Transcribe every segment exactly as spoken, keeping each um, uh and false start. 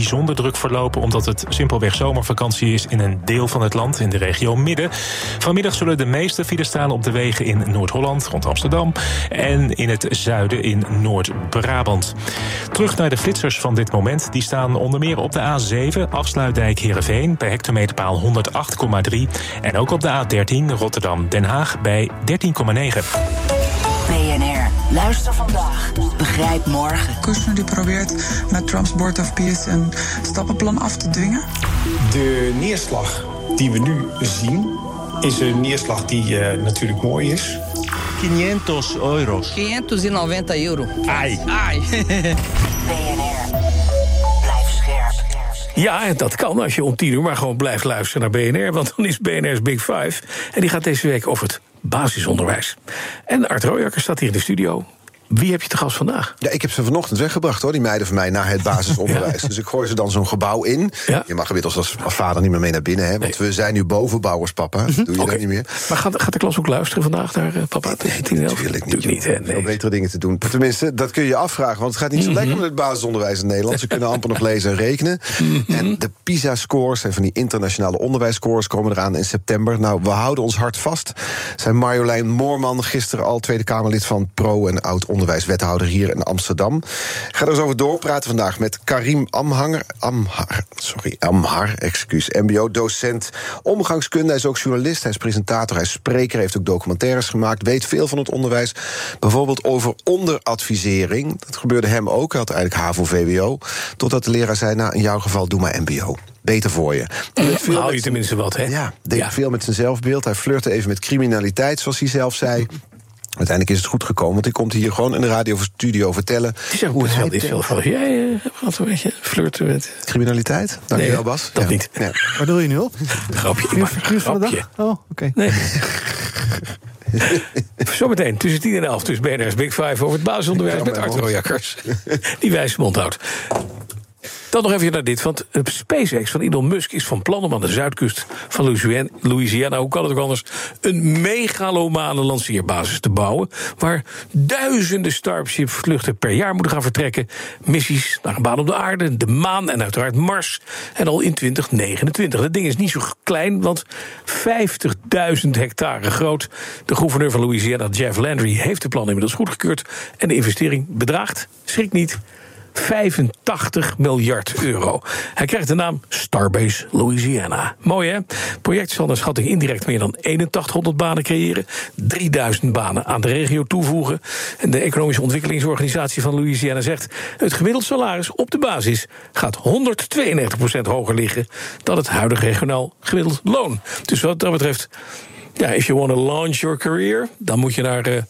bijzonder druk verlopen, omdat het simpelweg zomervakantie is in een deel van het land, in de regio Midden. Vanmiddag zullen de meeste files staan op de wegen in Noord-Holland, rond Amsterdam, en in het zuiden in Noord-Brabant. Terug naar de flitsers van dit moment. Die staan onder meer op de A zeven, afsluitdijk Heerenveen, bij hectometerpaal honderdacht komma drie. En ook op de A dertien, Rotterdam-Den Haag, bij dertien komma negen. B N R, luister vandaag, begrijp morgen. Kushner die probeert met Trumps Board of Peace een stappenplan af te dwingen. De neerslag die we nu zien is een neerslag die uh, natuurlijk mooi is. quinientos euros. quinhentos e euro. Ai. Ai. B N R, blijf scherp. Ja, dat kan als je om tien uur maar gewoon blijft luisteren naar B N R. Want dan is B N R's Big Five. En die gaat deze week over het basisonderwijs. En Art Royakker staat hier in de studio. Wie heb je te gast vandaag? Ja, ik heb ze vanochtend weggebracht, hoor, die meiden van mij, naar het basisonderwijs. Ja. Dus ik gooi ze dan zo'n gebouw in. Ja. Je mag inmiddels als, als vader niet meer mee naar binnen, hè, want nee. we zijn nu bovenbouwers, papa. Mm-hmm. Doe je okay. dat niet meer? Maar gaat, gaat de klas ook luisteren vandaag naar uh, papa? Nee, nee, natuurlijk niet. niet hè, nee. Veel betere dingen te doen. Tenminste, dat kun je je afvragen, want het gaat niet zo mm-hmm. lekker met het basisonderwijs in Nederland. Ze kunnen amper nog lezen en rekenen. Mm-hmm. En de PISA-scores en van die internationale onderwijsscores komen eraan in september. Nou, we houden ons hart vast. Zijn Marjolein Moorman, gisteren al Tweede Kamerlid van Pro en oud-onderwijswethouder hier in Amsterdam. Ik ga er eens over doorpraten vandaag met Karim Amhanger, Amhar, sorry, Amhar, excuus, M B O-docent omgangskunde. Hij is ook journalist, hij is presentator, hij is spreker, heeft ook documentaires gemaakt, weet veel van het onderwijs. Bijvoorbeeld over onderadvisering. Dat gebeurde hem ook, hij had eigenlijk HAVO-V W O. Totdat de leraar zei, nou, in jouw geval doe maar M B O. Beter voor je. Dan hou je tenminste wat, hè? Ja, deed ja. veel met zijn zelfbeeld. Hij flirte even met criminaliteit, zoals hij zelf zei. Uiteindelijk is het goed gekomen, want hij komt hier gewoon in de radiostudio vertellen. Het is ook het is wel van jij uh, gaat een beetje flirten met criminaliteit. Dankjewel, nee, Bas. Dat ja. niet. Ja. Waar doe je nu op? Grapje. Nieuws van de dag? Oh, oké. Okay. Nee. Zometeen tussen tien en elf, tussen B N R's Big Five over het basisonderwijs met Art Royakkers. Die wijze mond houdt. Dan nog even naar dit, want SpaceX van Elon Musk is van plan om aan de zuidkust van Louisiana, hoe kan het ook anders, een megalomane lanceerbasis te bouwen, waar duizenden Starship-vluchten per jaar moeten gaan vertrekken. Missies naar een baan op de aarde, de maan en uiteraard Mars. En al in twintig negenentwintig. Dat ding is niet zo klein, want vijftigduizend hectare groot. De gouverneur van Louisiana, Jeff Landry, heeft de plan inmiddels goedgekeurd. En de investering bedraagt, schrik niet, vijfentachtig miljard euro. Hij krijgt de naam Starbase Louisiana. Mooi, hè? Het project zal naar schatting indirect meer dan eenentachtighonderd banen creëren, drieduizend banen aan de regio toevoegen. En de Economische Ontwikkelingsorganisatie van Louisiana zegt, het gemiddeld salaris op de basis gaat honderdtweeënnegentig procent hoger liggen dan het huidige regionaal gemiddeld loon. Dus wat dat betreft, ja, if you want to launch your career, dan moet je naar uh,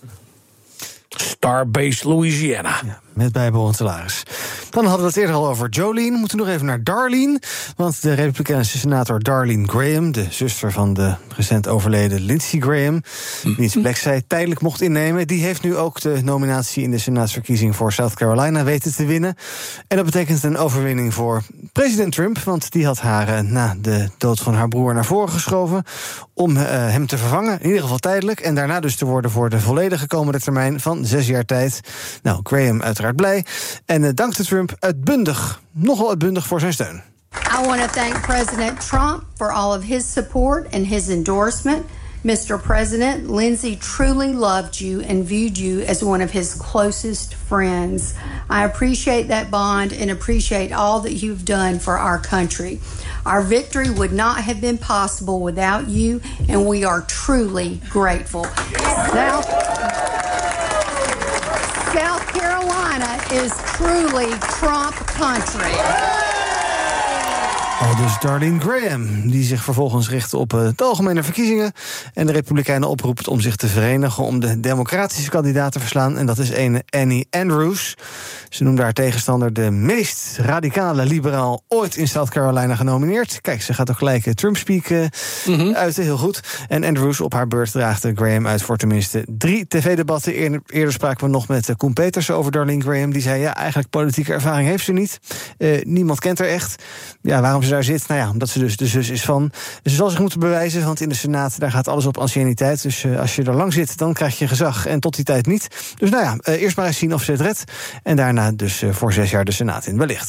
Starbase Louisiana. Ja, met bijbehorend salaris. Dan hadden we het eerder al over Jolene. Moeten we nog even naar Darlene. Want de Republikeinse senator Darlene Graham, de zuster van de recent overleden Lindsey Graham, die zijn plek zij tijdelijk mocht innemen, die heeft nu ook de nominatie in de senaatsverkiezing voor South Carolina weten te winnen. En dat betekent een overwinning voor president Trump, want die had haar na de dood van haar broer naar voren geschoven om uh, hem te vervangen, in ieder geval tijdelijk, en daarna dus te worden voor de volledige komende termijn van zes jaar tijd. Nou, Graham uiteraard blij. En uh, dankte Trump uitbundig, nogal uitbundig voor zijn steun. I want to thank President Trump for all of his support and his endorsement. Mister President, Lindsey truly loved you and viewed you as one of his closest friends. I appreciate that bond and appreciate all that you've done for our country. Our victory would not have been possible without you, and we are truly grateful. South, South Carolina is truly Trump country. Al dus Darlene Graham, die zich vervolgens richt op uh, de algemene verkiezingen en de Republikeinen oproept om zich te verenigen om de democratische kandidaat te verslaan. En dat is ene Annie Andrews. Ze noemde haar tegenstander de meest radicale liberaal ooit in South Carolina genomineerd. Kijk, ze gaat ook gelijk Trump-speak uh, mm-hmm. uiten, heel goed. En Andrews op haar beurt draagde Graham uit voor tenminste drie tv-debatten. Eerder, eerder spraken we nog met uh, Koen Petersen over Darlene Graham. Die zei, ja, eigenlijk politieke ervaring heeft ze niet. Uh, niemand kent haar echt. Ja, waarom ze daar zit? Nou ja, omdat ze dus de zus is van. Ze zal zich moeten bewijzen, want in de Senaat daar gaat alles op anciëniteit. Dus uh, als je er lang zit, dan krijg je gezag en tot die tijd niet. Dus nou ja, uh, eerst maar eens zien of ze het redt. En daarna dus uh, voor zes jaar de Senaat in, wellicht.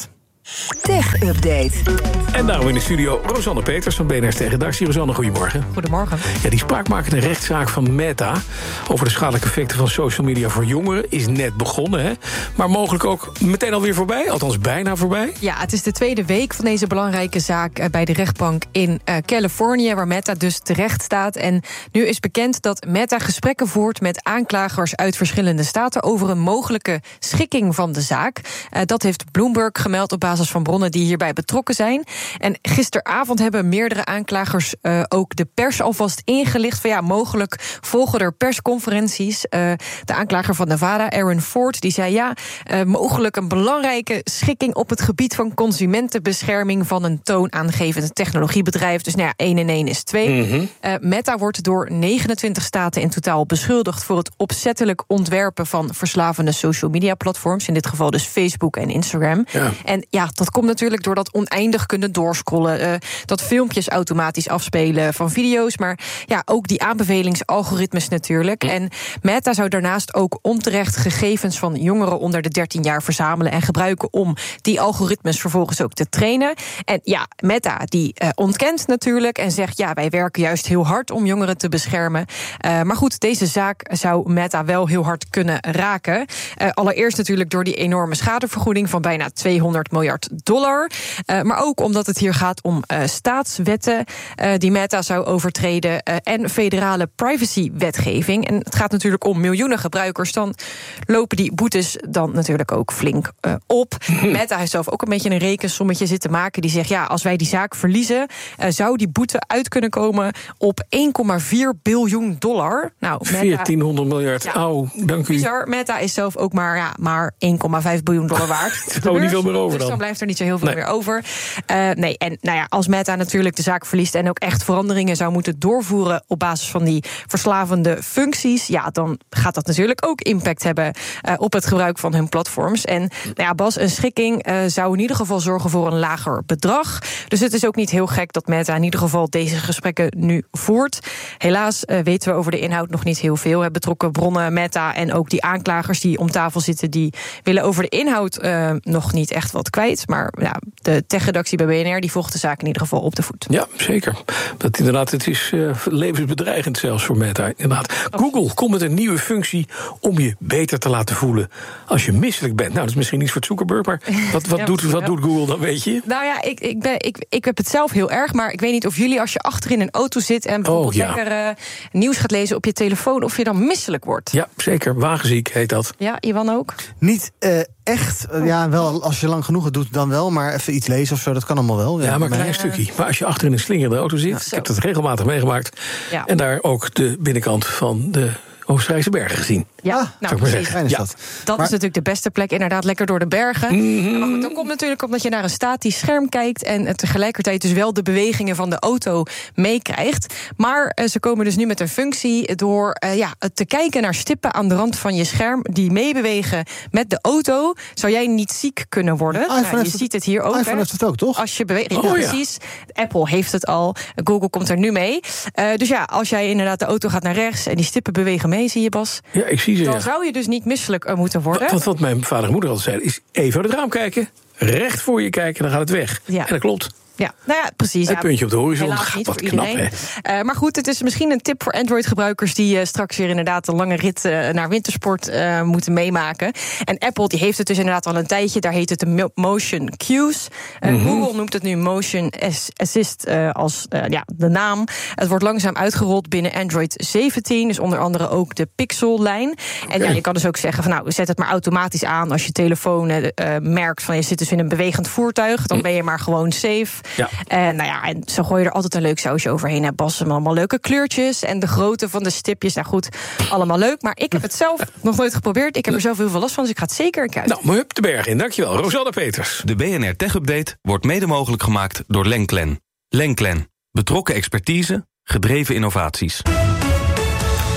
Tech Update. En daarom in de studio Rosanne Peters van B N R's Tech-redactie. Rosanne, goedemorgen. Goedemorgen. Ja, die spraakmakende rechtszaak van Meta over de schadelijke effecten van social media voor jongeren is net begonnen, hè? Maar mogelijk ook meteen alweer voorbij, althans bijna voorbij. Ja, het is de tweede week van deze belangrijke zaak bij de rechtbank in uh, Californië, waar Meta dus terecht staat. En nu is bekend dat Meta gesprekken voert met aanklagers uit verschillende staten over een mogelijke schikking van de zaak. Uh, dat heeft Bloomberg gemeld op basis van bronnen die hierbij betrokken zijn. En gisteravond hebben meerdere aanklagers uh, ook de pers alvast ingelicht van ja, mogelijk volgen er persconferenties. Uh, de aanklager van Nevada, Aaron Ford, die zei ja, uh, mogelijk een belangrijke schikking op het gebied van consumentenbescherming van een toonaangevend technologiebedrijf. Dus nou ja, één en één is twee. Mm-hmm. Uh, Meta wordt door negenentwintig staten in totaal beschuldigd voor het opzettelijk ontwerpen van verslavende social media platforms. In dit geval dus Facebook en Instagram. Ja. En ja, dat komt natuurlijk door dat oneindig kunnen doorscrollen, uh, dat filmpjes automatisch afspelen van video's, maar ja, ook die aanbevelingsalgoritmes natuurlijk. Mm. En Meta zou daarnaast ook onterecht gegevens van jongeren onder de dertien jaar verzamelen en gebruiken om die algoritmes vervolgens ook te trainen. En ja, Meta die uh, ontkent natuurlijk en zegt ja, wij werken juist heel hard om jongeren te beschermen. Uh, maar goed, deze zaak zou Meta wel heel hard kunnen raken. Uh, allereerst natuurlijk door die enorme schadevergoeding van bijna tweehonderd miljard dollar. Uh, maar ook omdat het hier gaat om uh, staatswetten uh, die Meta zou overtreden uh, en federale privacywetgeving. En het gaat natuurlijk om miljoenen gebruikers. Dan lopen die boetes dan natuurlijk ook flink uh, op. Meta heeft zelf ook een beetje een rekensommetje zitten maken. Die zegt ja, als wij die zaak verliezen, uh, zou die boete uit kunnen komen op één komma vier biljoen dollar. Nou, Meta, veertienhonderd miljard. Ja, Auw, dank u. Bizar. Meta is zelf ook maar, ja, maar één komma vijf biljoen dollar waard. Er is niet veel meer over dan. Dus dan blijft er niet zo heel veel nee. meer over. Uh, nee, en nou ja, als Meta natuurlijk de zaak verliest en ook echt veranderingen zou moeten doorvoeren op basis van die verslavende functies, ja, dan gaat dat natuurlijk ook impact hebben uh, op het gebruik van hun platforms. En nou ja, Bas, een schikking uh, zou in ieder geval zorgen voor een lager bedrag. Dus het is ook niet heel gek dat Meta in ieder geval deze gesprekken nu voert. Helaas uh, weten we over de inhoud nog niet heel veel. Betrokken bronnen, Meta en ook die aanklagers die om tafel zitten, die willen over de inhoud uh, nog niet echt wat kwijt. Maar ja, de tech-redactie bij B N R die volgt de zaak in ieder geval op de voet. Ja, zeker. Dat inderdaad, het is uh, levensbedreigend zelfs voor Meta. Inderdaad. Oh. Google komt met een nieuwe functie om je beter te laten voelen als je misselijk bent. Nou, dat is misschien niet voor Zuckerberg, maar wat, wat, ja, doet, wat doet Google dan, weet je? Nou ja, ik, ik, ben, ik, ik heb het zelf heel erg, maar ik weet niet of jullie als je achterin een auto zit en bijvoorbeeld oh, ja. lekker uh, nieuws gaat lezen op je telefoon, of je dan misselijk wordt. Ja, zeker. Wagenziek heet dat. Ja, Iwan ook? Niet uh, echt. Uh, ja, wel als je lang genoeg het doet, dan wel. Maar even iets lezen of zo, dat kan allemaal wel. Ja, ja maar een klein uh, stukje. Maar als je achter in een slingerende auto zit, ja, ik heb dat regelmatig meegemaakt. Ja. En daar ook de binnenkant van de Oostenrijkse bergen gezien. Ja, ah, nou, precies. Ja. Dat, dat maar, is natuurlijk de beste plek, inderdaad, lekker door de bergen. Mm-hmm. Maar goed, dan komt natuurlijk omdat je naar een statisch scherm kijkt en tegelijkertijd dus wel de bewegingen van de auto meekrijgt. Maar uh, ze komen dus nu met een functie door uh, ja, te kijken naar stippen aan de rand van je scherm die meebewegen met de auto. Zou jij niet ziek kunnen worden? Nou, je ziet het hier ook. iPhone heeft het ook, toch? Als je beweegt, oh, nou, ja. precies. Apple heeft het al. Google komt er nu mee. Uh, dus ja, als jij inderdaad de auto gaat naar rechts en die stippen bewegen mee, zie je, Bas? Ja, ik zie ze. Dan ja. zou je dus niet misselijk uh, moeten worden. Wat, wat mijn vader en moeder altijd zeiden, is even uit het raam kijken, recht voor je kijken, dan gaat het weg. Ja. En dat klopt. Ja, nou ja, precies. Een ja, puntje op de horizon, gaat wat knap, hè? Uh, maar goed, het is misschien een tip voor Android-gebruikers die uh, straks weer inderdaad een lange rit uh, naar wintersport uh, moeten meemaken. En Apple die heeft het dus inderdaad al een tijdje. Daar heet het de Motion Cues. Uh, mm-hmm. Google noemt het nu Motion Assist uh, als uh, ja, de naam. Het wordt langzaam uitgerold binnen Android zeventien. Dus onder andere ook de Pixel-lijn. En okay. ja, je kan dus ook zeggen van nou, zet het maar automatisch aan als je telefoon uh, merkt van je zit dus in een bewegend voertuig. Dan ben je maar gewoon safe. Ja. En nou ja, en zo gooi je er altijd een leuk sausje overheen. Hè, Bas, allemaal leuke kleurtjes en de grootte van de stipjes. Nou goed, allemaal leuk. Maar ik heb het zelf nog nooit geprobeerd. Ik heb er zelf heel veel last van, dus ik ga het zeker een kijken. Nou, maar hup de berg in. Dankjewel, Rosanne Peters. De B N R Tech Update wordt mede mogelijk gemaakt door Lenklen. Lenklen. Betrokken expertise, gedreven innovaties.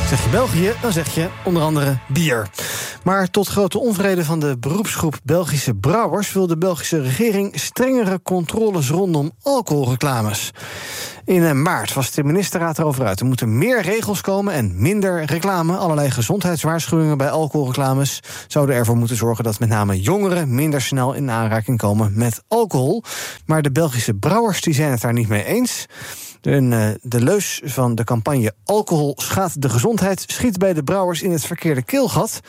Zeg je België, dan zeg je onder andere bier. Maar tot grote onvrede van de beroepsgroep Belgische brouwers wil de Belgische regering strengere controles rondom alcoholreclames. In maart was de ministerraad erover uit. Er moeten meer regels komen en minder reclame. Allerlei gezondheidswaarschuwingen bij alcoholreclames zouden ervoor moeten zorgen dat met name jongeren minder snel in aanraking komen met alcohol. Maar de Belgische brouwers die zijn het daar niet mee eens. De, de leus van de campagne Alcohol schaadt de gezondheid schiet bij de brouwers in het verkeerde keelgat.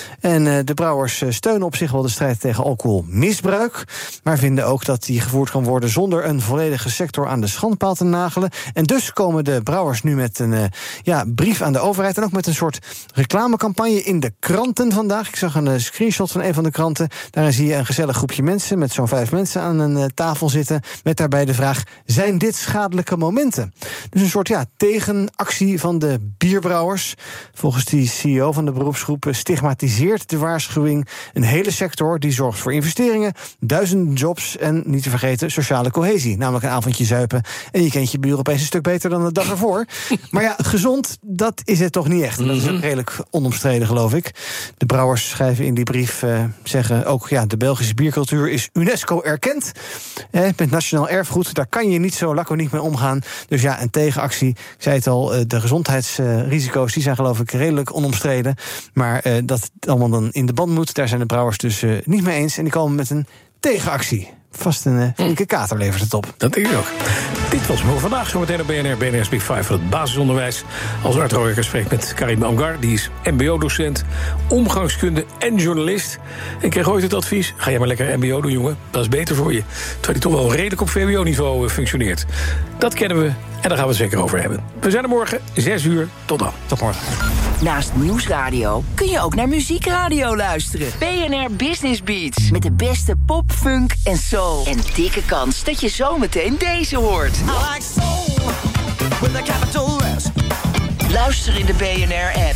En de brouwers steunen op zich wel de strijd tegen alcoholmisbruik, maar vinden ook dat die gevoerd kan worden zonder een volledige sector aan de schandpaal te nagelen. En dus komen de brouwers nu met een ja, brief aan de overheid en ook met een soort reclamecampagne in de kranten vandaag. Ik zag een screenshot van een van de kranten. Daarin zie je een gezellig groepje mensen met zo'n vijf mensen aan een tafel zitten met daarbij de vraag: zijn dit schadelijke momenten? Dus een soort ja, tegenactie van de bierbrouwers. Volgens die C E O van de beroepsgroep stigmatiseert de waarschuwing een hele sector die zorgt voor investeringen, duizenden jobs en niet te vergeten sociale cohesie. Namelijk een avondje zuipen en je kent je buur opeens een stuk beter dan de dag ervoor. Maar ja, gezond, dat is het toch niet echt. En dat is ook redelijk onomstreden, geloof ik. De brouwers schrijven in die brief, uh, zeggen ook, ja, de Belgische biercultuur is UNESCO erkend. Eh, met nationaal erfgoed, daar kan je niet zo laconiek mee omgaan. Dus ja, een tegenactie. Ik zei het al, de gezondheidsrisico's die zijn geloof ik redelijk onomstreden. Maar uh, dat het allemaal dan in de band moet, daar zijn de brouwers dus uh, niet mee eens. En die komen met een tegenactie. Vast een uh, flinke kater levert het op. Dat denk ik ook. Dit was voor vandaag. Zometeen op B N R, B N R's Big Five van het basisonderwijs. Als Art Royakker spreekt met Karim Amgar. Die is M B O-docent, omgangskunde en journalist. En kreeg ooit het advies: ga jij maar lekker M B O doen, jongen. Dat is beter voor je. Terwijl hij toch wel redelijk op V W O-niveau functioneert. Dat kennen we en daar gaan we het zeker over hebben. We zijn er morgen, zes uur. Tot dan. Tot morgen. Naast Nieuwsradio kun je ook naar Muziekradio luisteren. B N R Business Beats. Met de beste pop, funk en soul. En dikke kans dat je zometeen deze hoort. I like soul with a capital S. Luister in de B N R-app.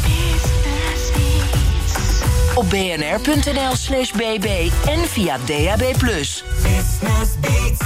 Op bnr.nl slash bb en via D A B plus. Business Beats.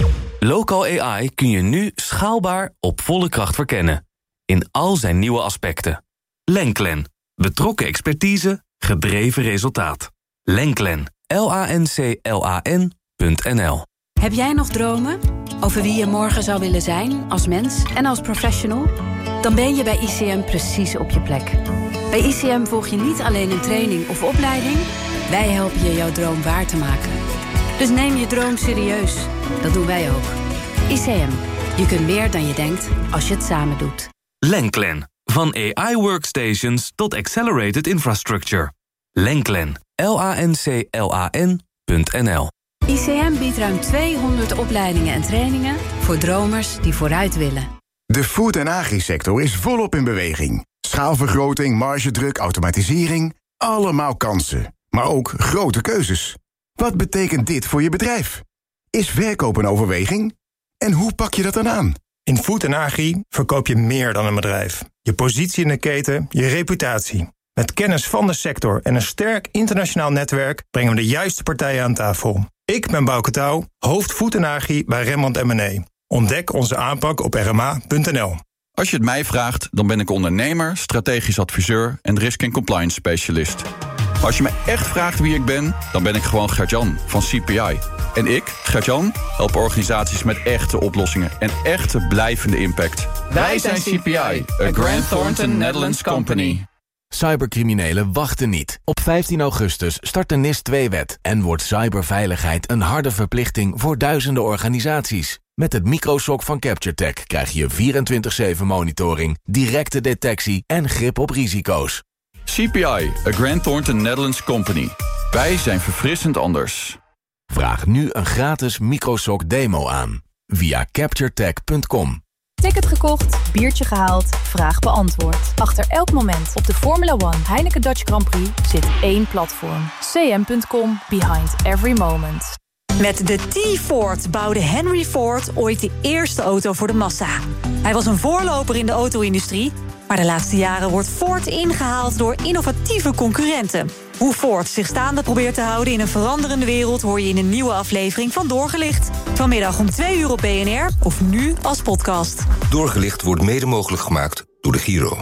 Local A I kun je nu schaalbaar op volle kracht verkennen. In al zijn nieuwe aspecten. Lenklen. Betrokken expertise, gedreven resultaat. Lenklen. L A N C L A N punt N L. Heb jij nog dromen over wie je morgen zou willen zijn als mens en als professional? Dan ben je bij I C M precies op je plek. Bij I C M volg je niet alleen een training of opleiding. Wij helpen je jouw droom waar te maken. Dus neem je droom serieus. Dat doen wij ook. I C M. Je kunt meer dan je denkt als je het samen doet. Lenklen. Van A I-workstations tot accelerated infrastructure. Lenklen. L A N C L A N punt N L. I C M biedt ruim tweehonderd opleidingen en trainingen voor dromers die vooruit willen. De food- en agri-sector is volop in beweging. Schaalvergroting, margedruk, automatisering. Allemaal kansen, maar ook grote keuzes. Wat betekent dit voor je bedrijf? Is verkoop een overweging? En hoe pak je dat dan aan? In Food en Agri verkoop je meer dan een bedrijf. Je positie in de keten, je reputatie. Met kennis van de sector en een sterk internationaal netwerk brengen we de juiste partijen aan tafel. Ik ben Bouke Touw, hoofd Food en Agri bij Rembrandt en Mené. Ontdek onze aanpak op r m a punt n l. Als je het mij vraagt, dan ben ik ondernemer, strategisch adviseur en risk en compliance specialist. Maar als je me echt vraagt wie ik ben, dan ben ik gewoon Gert-Jan van C P I. En ik, Gert-Jan, help organisaties met echte oplossingen en echte blijvende impact. Wij zijn C P I, a Grant Thornton Netherlands company. Cybercriminelen wachten niet. Op vijftien augustus start de N I S twee wet en wordt cyberveiligheid een harde verplichting voor duizenden organisaties. Met het microshock van CaptureTech krijg je vierentwintig zeven monitoring, directe detectie en grip op risico's. C P I, a Grant Thornton Netherlands company. Wij zijn verfrissend anders. Vraag nu een gratis microshock demo aan via capturetech punt com. Ticket gekocht, biertje gehaald, vraag beantwoord. Achter elk moment op de Formula One Heineken Dutch Grand Prix zit één platform. C M punt com, behind every moment. Met de T-Ford bouwde Henry Ford ooit de eerste auto voor de massa. Hij was een voorloper in de auto-industrie, maar de laatste jaren wordt Ford ingehaald door innovatieve concurrenten. Hoe Ford zich staande probeert te houden in een veranderende wereld hoor je in een nieuwe aflevering van Doorgelicht. Vanmiddag om twee uur op B N R of nu als podcast. Doorgelicht wordt mede mogelijk gemaakt door de Giro.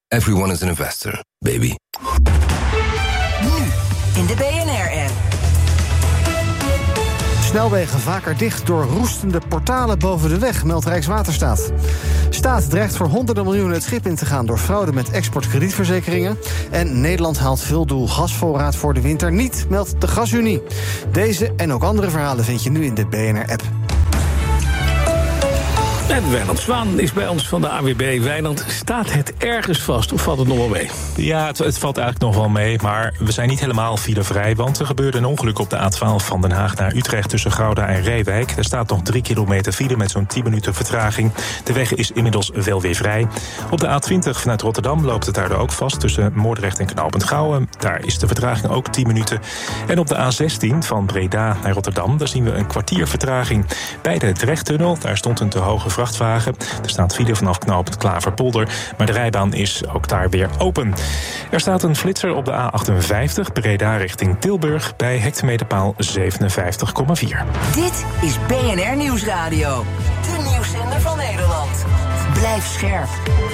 Everyone is an investor, baby. Nu in de B N R-app. Snelwegen vaker dicht door roestende portalen boven de weg, meldt Rijkswaterstaat. Staat dreigt voor honderden miljoenen het schip in te gaan door fraude met exportkredietverzekeringen. En Nederland haalt veeldoel gasvoorraad voor de winter niet, meldt de Gasunie. Deze en ook andere verhalen vind je nu in de B N R-app. En Wijnand Zwaan is bij ons van de A W B. Wijnand, staat het ergens vast of valt het nog wel mee? Ja, het, het valt eigenlijk nog wel mee, maar we zijn niet helemaal filevrij. Want er gebeurde een ongeluk op de A twaalf van Den Haag naar Utrecht tussen Gouda en Reewijk. Er staat nog drie kilometer file met zo'n tien minuten vertraging. De weg is inmiddels wel weer vrij. Op de A twintig vanuit Rotterdam loopt het daardoor ook vast tussen Moordrecht en Knooppunt Gouwen. Daar is de vertraging ook tien minuten. En op de A zestien van Breda naar Rotterdam, daar zien we een kwartier vertraging. Bij de Drechttunnel, daar stond een te hoge vrachtwagen. Er staat file vanaf knooppunt Klaverpolder, maar de rijbaan is ook daar weer open. Er staat een flitser op de A achtenvijftig, Breda richting Tilburg, bij hectometerpaal zevenenvijftig komma vier. Dit is B N R Nieuwsradio, de nieuwszender van Nederland. Blijf scherp.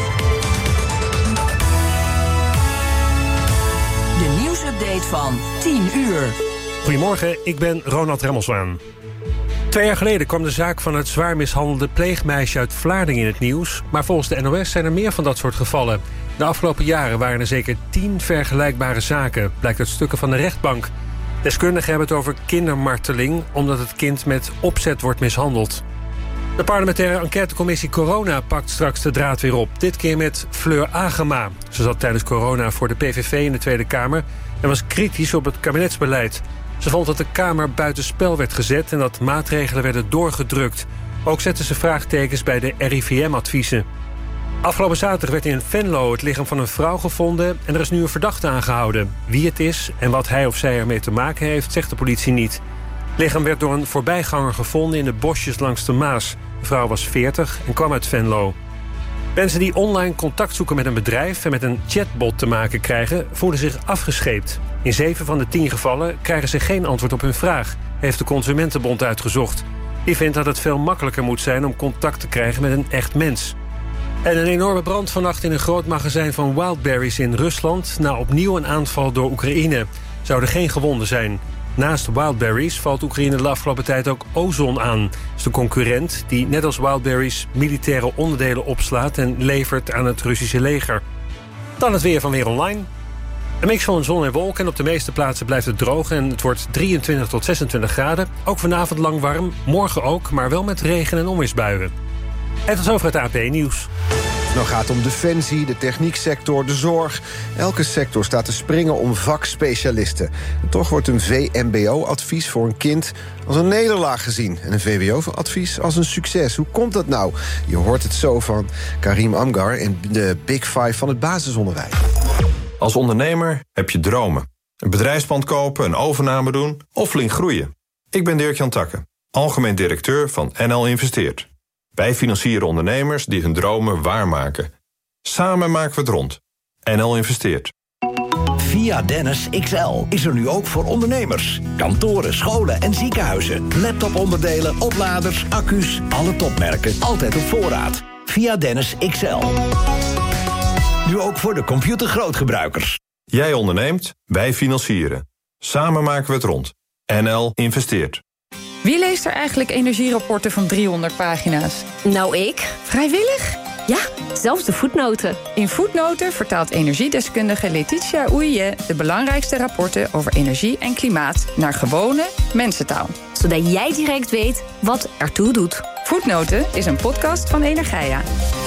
De nieuwsupdate van tien uur. Goedemorgen, ik ben Ronald Remmelswaan. Twee jaar geleden kwam de zaak van het zwaar mishandelde pleegmeisje uit Vlaardingen in het nieuws. Maar volgens de N O S zijn er meer van dat soort gevallen. De afgelopen jaren waren er zeker tien vergelijkbare zaken, blijkt uit stukken van de rechtbank. Deskundigen hebben het over kindermarteling, omdat het kind met opzet wordt mishandeld. De parlementaire enquêtecommissie Corona pakt straks de draad weer op. Dit keer met Fleur Agema. Ze zat tijdens corona voor de P V V in de Tweede Kamer en was kritisch op het kabinetsbeleid. Ze vond dat de Kamer buitenspel werd gezet en dat maatregelen werden doorgedrukt. Ook zette ze vraagtekens bij de R I V M-adviezen. Afgelopen zaterdag werd in Venlo het lichaam van een vrouw gevonden en er is nu een verdachte aangehouden. Wie het is en wat hij of zij ermee te maken heeft, zegt de politie niet. Het lichaam werd door een voorbijganger gevonden in de bosjes langs de Maas. De vrouw was veertig en kwam uit Venlo. Mensen die online contact zoeken met een bedrijf en met een chatbot te maken krijgen, voelen zich afgescheept. In zeven van de tien gevallen krijgen ze geen antwoord op hun vraag, heeft de Consumentenbond uitgezocht. Die vindt dat het veel makkelijker moet zijn om contact te krijgen met een echt mens. En een enorme brand vannacht in een groot magazijn van Wildberries in Rusland, na opnieuw een aanval door Oekraïne. Zouden geen gewonden zijn. Naast Wildberries valt Oekraïne de afgelopen tijd ook Ozon aan. Dat is de concurrent die net als Wildberries militaire onderdelen opslaat en levert aan het Russische leger. Dan het weer van Weer Online. Een mix van zon en wolken en op de meeste plaatsen blijft het droog en het wordt drieëntwintig tot zesentwintig graden. Ook vanavond lang warm, morgen ook, maar wel met regen en onweersbuien. En tot zover het A P Nieuws. Nou gaat het om defensie, de technieksector, de zorg. Elke sector staat te springen om vakspecialisten. En toch wordt een V M B O-advies voor een kind als een nederlaag gezien. En een V W O-advies als een succes. Hoe komt dat nou? Je hoort het zo van Karim Amgar in de Big Five van het basisonderwijs. Als ondernemer heb je dromen. Een bedrijfspand kopen, een overname doen of flink groeien. Ik ben Dirk-Jan Takke, algemeen directeur van N L Investeert. Wij financieren ondernemers die hun dromen waarmaken. Samen maken we het rond. N L Investeert. Via Dennis X L is er nu ook voor ondernemers. Kantoren, scholen en ziekenhuizen. Laptoponderdelen, opladers, accu's, alle topmerken. Altijd op voorraad. Via Dennis X L. Nu ook voor de computergrootgebruikers. Jij onderneemt, wij financieren. Samen maken we het rond. N L Investeert. Wie leest er eigenlijk energierapporten van driehonderd pagina's? Nou, ik. Vrijwillig? Ja, zelfs de voetnoten. In Voetnoten vertaalt energiedeskundige Letitia Oeije de belangrijkste rapporten over energie en klimaat naar gewone mensentaal. Zodat jij direct weet wat ertoe doet. Voetnoten is een podcast van Energia.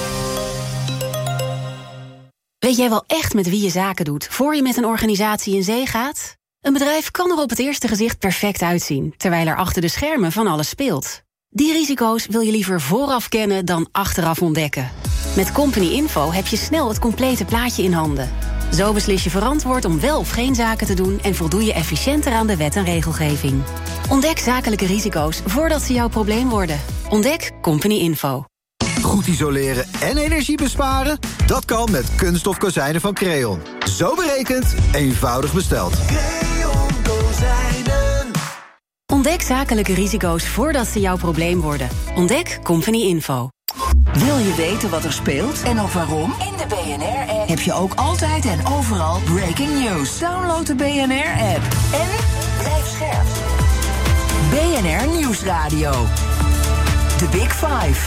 Weet jij wel echt met wie je zaken doet voor je met een organisatie in zee gaat? Een bedrijf kan er op het eerste gezicht perfect uitzien, terwijl er achter de schermen van alles speelt. Die risico's wil je liever vooraf kennen dan achteraf ontdekken. Met Company Info heb je snel het complete plaatje in handen. Zo beslis je verantwoord om wel of geen zaken te doen en voldoe je efficiënter aan de wet en regelgeving. Ontdek zakelijke risico's voordat ze jouw probleem worden. Ontdek Company Info. Goed isoleren en energie besparen? Dat kan met kunststof kozijnen van Creon. Zo berekend, eenvoudig besteld. Creon Kozijnen. Ontdek zakelijke risico's voordat ze jouw probleem worden. Ontdek Company Info. Wil je weten wat er speelt en ook waarom? In de B N R-app heb je ook altijd en overal breaking news. Download de B N R-app en blijf scherp. B N R Nieuwsradio. The Big Five.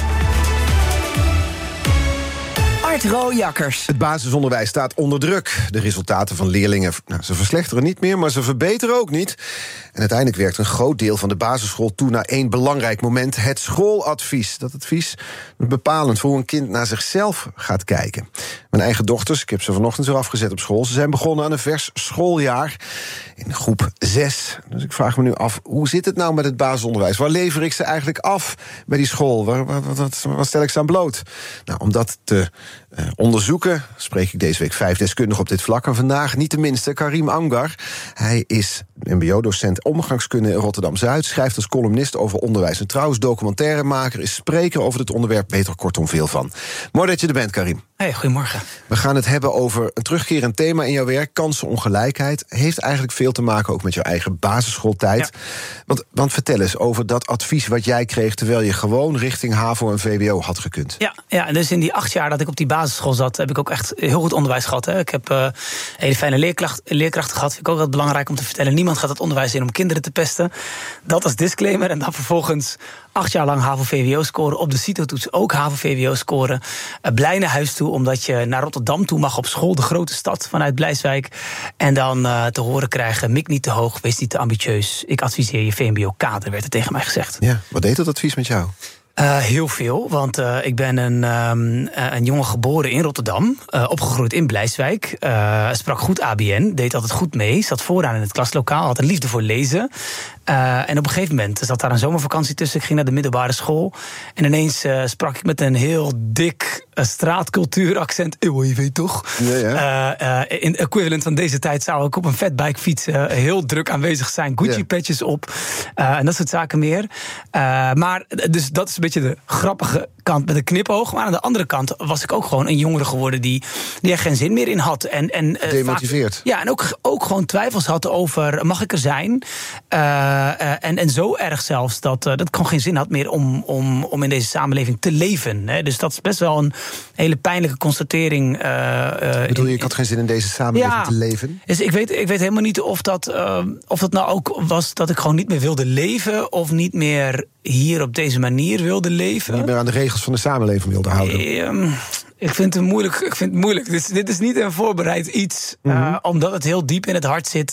Art Rooijakkers. Het basisonderwijs staat onder druk. De resultaten van leerlingen, nou, ze verslechteren niet meer, maar ze verbeteren ook niet. En uiteindelijk werkt een groot deel van de basisschool toe naar één belangrijk moment: het schooladvies. Dat advies is bepalend voor hoe een kind naar zichzelf gaat kijken. Mijn eigen dochters, ik heb ze vanochtend weer afgezet op school. Ze zijn begonnen aan een vers schooljaar in groep zes. Dus ik vraag me nu af, hoe zit het nou met het basisonderwijs? Waar lever ik ze eigenlijk af bij die school? Waar, waar, wat, wat stel ik ze aan bloot? Nou, om dat te uh, onderzoeken spreek ik deze week vijf deskundigen op dit vlak. En vandaag niet de minste, Karim Angar. Hij is M B O-docent omgangskunde in Rotterdam-Zuid, schrijft als columnist over onderwijs en trouwens documentairemaker, is spreker over het onderwerp, weet er kortom veel van. Mooi dat je er bent, Karim. Hey, goedemorgen. We gaan het hebben over een terugkerend thema in jouw werk, kansenongelijkheid. Heeft eigenlijk veel te maken ook met jouw eigen basisschooltijd. Ja. Want, want vertel eens over dat advies wat jij kreeg terwijl je gewoon richting HAVO en V W O had gekund. Ja, ja, en dus in die acht jaar dat ik op die basisschool zat, heb ik ook echt heel goed onderwijs gehad. Hè. Ik heb uh, hele fijne leerkracht, leerkrachten gehad. Vind ik ook wel belangrijk om te vertellen. Niemand gaat het onderwijs in om kinderen te pesten. Dat als disclaimer. En dan vervolgens acht jaar lang HAVO-V W O scoren. Op de CITO-toets ook HAVO-V W O scoren. Uh, blij naar huis toe, omdat je naar Rotterdam toe mag op school. De grote stad vanuit Blijswijk. En dan uh, te horen krijgen, mik niet te hoog, wees niet te ambitieus. Ik adviseer je V M B O-kader, werd er tegen mij gezegd. Ja, wat deed dat advies met jou? Uh, heel veel, want uh, ik ben een, um, een jongen geboren in Rotterdam, uh, opgegroeid in Blijswijk, uh, sprak goed A B N, deed altijd goed mee, zat vooraan in het klaslokaal, had een liefde voor lezen. Uh, en op een gegeven moment zat daar een zomervakantie tussen, ik ging naar de middelbare school en ineens uh, sprak ik met een heel dik uh, straatcultuuraccent. Eeuw, je weet toch? Ja, ja. Uh, uh, in equivalent van deze tijd zou ik op een fatbike fietsen, uh, heel druk aanwezig zijn, Gucci-petjes op uh, en dat soort zaken meer. Uh, maar dus dat is een beetje de grappige kant met een knipoog. Maar aan de andere kant was ik ook gewoon een jongere geworden die, die er geen zin meer in had. En, en, uh, Demotiveerd. Vaak, ja, en ook, ook gewoon twijfels had over, mag ik er zijn? Uh, uh, en, en zo erg zelfs dat, uh, dat ik gewoon geen zin had meer om, om, om in deze samenleving te leven. Hè. Dus dat is best wel een hele pijnlijke constatering. Uh, uh, Bedoel je, in, ik had geen zin in deze samenleving ja, te leven? Dus ik weet, ik weet helemaal niet of dat, uh, of dat nou ook was dat ik gewoon niet meer wilde leven of niet meer hier op deze manier wilde leven. Niet meer aan de regels van de samenleving wilde houden. Um, ik vind het moeilijk. Ik vind het moeilijk. Dus dit is niet een voorbereid iets, mm-hmm. uh, omdat het heel diep in het hart zit.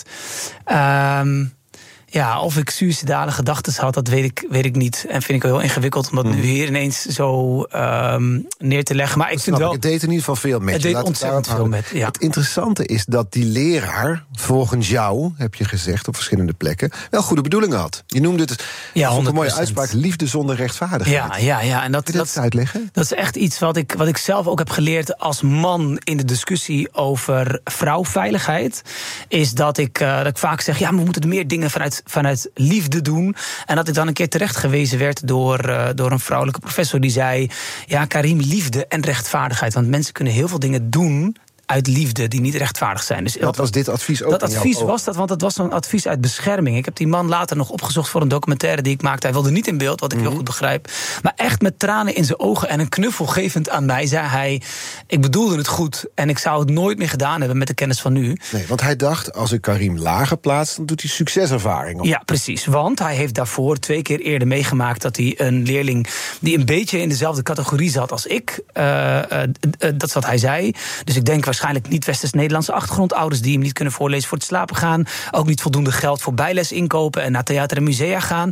Um, Ja, of ik suïcidale gedachten had, dat weet ik, weet ik niet. En vind ik wel heel ingewikkeld om dat mm. nu hier ineens zo um, neer te leggen. Maar ik vind wel, het deed in ieder geval veel met het je. Het deed ontzettend veel met, ja. Het interessante is dat die leraar, volgens jou, heb je gezegd op verschillende plekken, wel goede bedoelingen had. Je noemde het, ja, een mooie uitspraak, liefde zonder rechtvaardigheid. Ja, ja, ja. En dat, Kun je dat, dat uitleggen? Dat is echt iets wat ik, wat ik zelf ook heb geleerd als man in de discussie over vrouwveiligheid. Is dat ik, uh, dat ik vaak zeg, ja, maar we moeten meer dingen vanuit vanuit liefde doen. En dat ik dan een keer terecht gewezen werd door, uh, door een vrouwelijke professor die zei, ja, Karim, liefde en rechtvaardigheid. Want mensen kunnen heel veel dingen doen uit liefde die niet rechtvaardig zijn. Dus wat was dit advies ook? Dat advies was dat, want het was zo'n advies uit bescherming. Ik heb die man later nog opgezocht voor een documentaire die ik maakte. Hij wilde niet in beeld, wat ik mm-hmm. heel goed begrijp. Maar echt met tranen in zijn ogen en een knuffel gevend aan mij zei hij, ik bedoelde het goed en ik zou het nooit meer gedaan hebben met de kennis van nu. Nee, want hij dacht, als ik Karim lager plaats, dan doet hij succeservaring op. Ja, precies. Want hij heeft daarvoor twee keer eerder meegemaakt dat hij een leerling die een beetje in dezelfde categorie zat als ik, uh, uh, uh, dat is wat hij zei. Dus ik denk waarschijnlijk niet Westers-Nederlandse achtergrond, ouders die hem niet kunnen voorlezen voor het slapen gaan, ook niet voldoende geld voor bijles inkopen en naar theater en musea gaan.